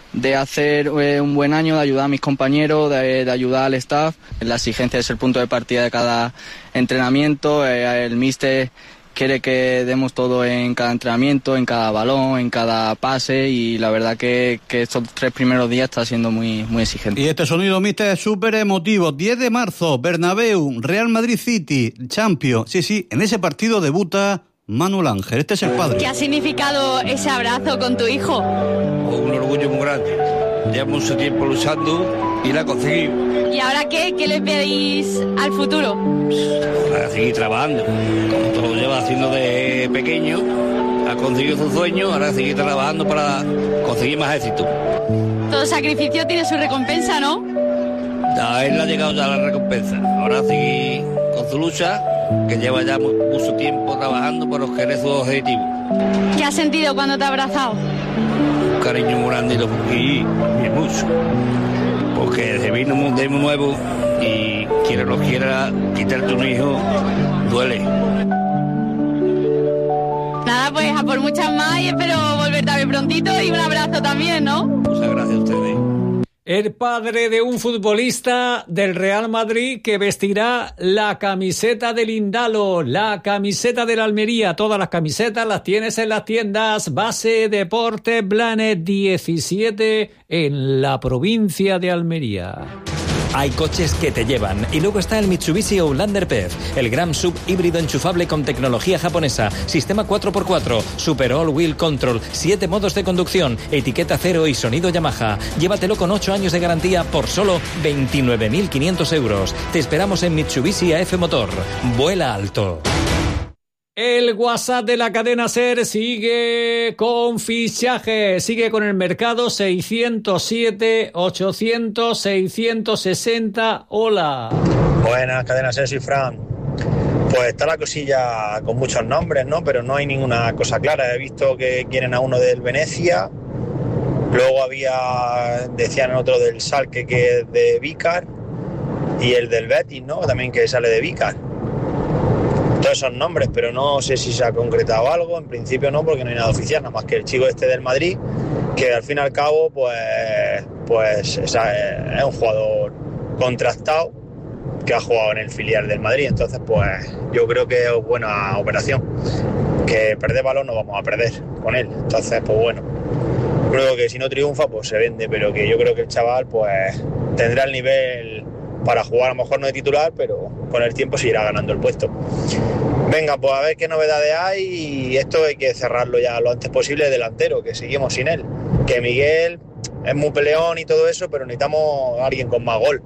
hacer un buen año, de ayudar a mis compañeros, de ayudar al staff. La exigencia es el punto de partida de cada entrenamiento. El míster quiere que demos todo en cada entrenamiento, en cada balón, en cada pase, y la verdad que estos 3 primeros días está siendo muy, muy exigente. Y este sonido, míster, es súper emotivo. 10 de marzo, Bernabéu, Real Madrid City, Champions. Sí, en ese partido debuta Manuel Ángel. Este es el padre. ¿Qué ha significado ese abrazo con tu hijo? Un orgullo muy grande. Llevo mucho tiempo luchando y la conseguí. ¿Y ahora qué? ¿Qué le pedís al futuro? Para seguir trabajando, como todo lo lleva haciendo de pequeño, ha conseguido su sueño, ahora seguir trabajando para conseguir más éxito. Todo sacrificio tiene su recompensa, ¿no? A él le ha llegado ya la recompensa, ahora seguir con su lucha, que lleva ya mucho tiempo trabajando para obtener sus objetivos. ¿Qué has sentido cuando te ha abrazado? Un cariño muy grande y mucho, porque se vino un mundo nuevo y quiera o no quiera, quitarte un hijo duele. Nada, pues a por muchas más y espero volverte a ver prontito, y un abrazo también, ¿no? Muchas gracias a ustedes. El padre de un futbolista del Real Madrid que vestirá la camiseta del Indalo, la camiseta de la Almería. Todas las camisetas las tienes en las tiendas Base Deportes Blanes 17 en la provincia de Almería. Hay coches que te llevan. Y luego está el Mitsubishi Outlander PHEV, el Gran Sub híbrido enchufable con tecnología japonesa, sistema 4x4, Super All Wheel Control, 7 modos de conducción, etiqueta cero y sonido Yamaha. Llévatelo con 8 años de garantía por solo 29.500 euros. Te esperamos en Mitsubishi AF Motor. Vuela alto. El WhatsApp de la cadena SER sigue con fichajes, sigue con el mercado 607-800-660. Hola. Buenas, cadena SER, soy Fran. Pues está la cosilla con muchos nombres, ¿no? Pero no hay ninguna cosa clara. He visto que quieren a uno del Venecia, luego decían otro del Schalke que es de Vícar, y el del Betis, ¿no? También que sale de Vícar. Todos esos nombres, pero no sé si se ha concretado algo. En principio no, porque no hay nada oficial, nada más que el chico este del Madrid, que al fin y al cabo pues es un jugador contrastado que ha jugado en el filial del Madrid. Entonces pues yo creo que es buena operación, que perder balón no vamos a perder con él. Entonces pues bueno, creo que si no triunfa pues se vende, pero que yo creo que el chaval pues tendrá el nivel para jugar, a lo mejor no de titular, pero con el tiempo se irá ganando el puesto. Venga, pues a ver qué novedades hay, y esto hay que cerrarlo ya lo antes posible, delantero, que seguimos sin él. Que Miguel es muy peleón y todo eso, pero necesitamos a alguien con más gol,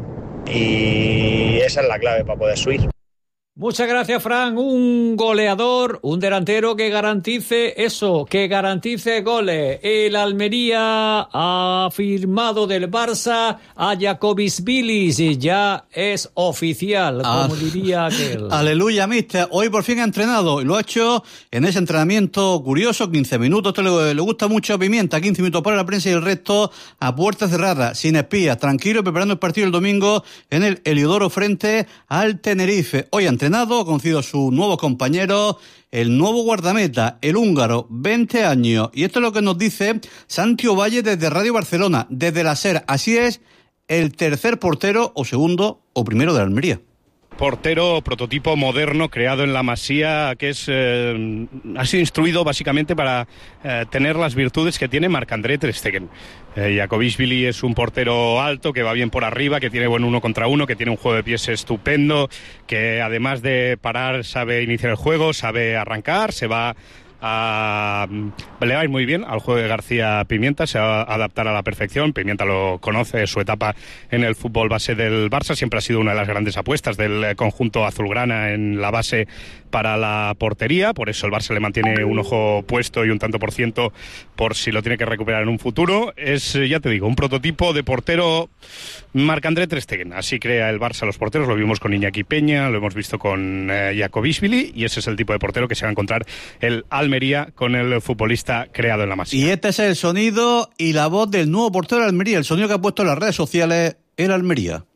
y esa es la clave para poder subir. Muchas gracias, Fran. Un goleador, un delantero que garantice eso, que garantice goles. El Almería ha firmado del Barça a Jacobisvilis y ya es oficial, como diría aquel. Aleluya, mister. Hoy por fin ha entrenado y lo ha hecho en ese entrenamiento curioso, 15 minutos. Esto le gusta mucho a Pimienta, 15 minutos para la prensa y el resto a puerta cerrada, sin espías, tranquilo, preparando el partido el domingo en el Heliodoro frente al Tenerife. Hoy ha entrenado, ha conocido a su nuevo compañero, el nuevo guardameta, el húngaro, 20 años. Y esto es lo que nos dice Santi Ovalle desde Radio Barcelona, desde la SER. Así es, el tercer portero, o segundo, o primero de Almería. Portero prototipo moderno creado en la Masía, que ha sido instruido básicamente para tener las virtudes que tiene Marc-André ter Stegen. Jacobisvili es un portero alto, que va bien por arriba, que tiene buen 1 contra 1, que tiene un juego de pies estupendo, que además de parar sabe iniciar el juego, sabe arrancar, le va a ir muy bien al juego de García Pimienta, se va a adaptar a la perfección. Pimienta lo conoce, su etapa en el fútbol base del Barça siempre ha sido una de las grandes apuestas del conjunto azulgrana en la base para la portería, por eso el Barça le mantiene un ojo puesto y un tanto por ciento por si lo tiene que recuperar en un futuro. Es, ya te digo, un prototipo de portero Marc-André ter Stegen. Así crea el Barça los porteros, lo vimos con Iñaki Peña, lo hemos visto con Jacobisvili, y ese es el tipo de portero que se va a encontrar el Almería con el futbolista creado en la Masía. Y este es el sonido y la voz del nuevo portero de Almería, el sonido que ha puesto en las redes sociales el Almería.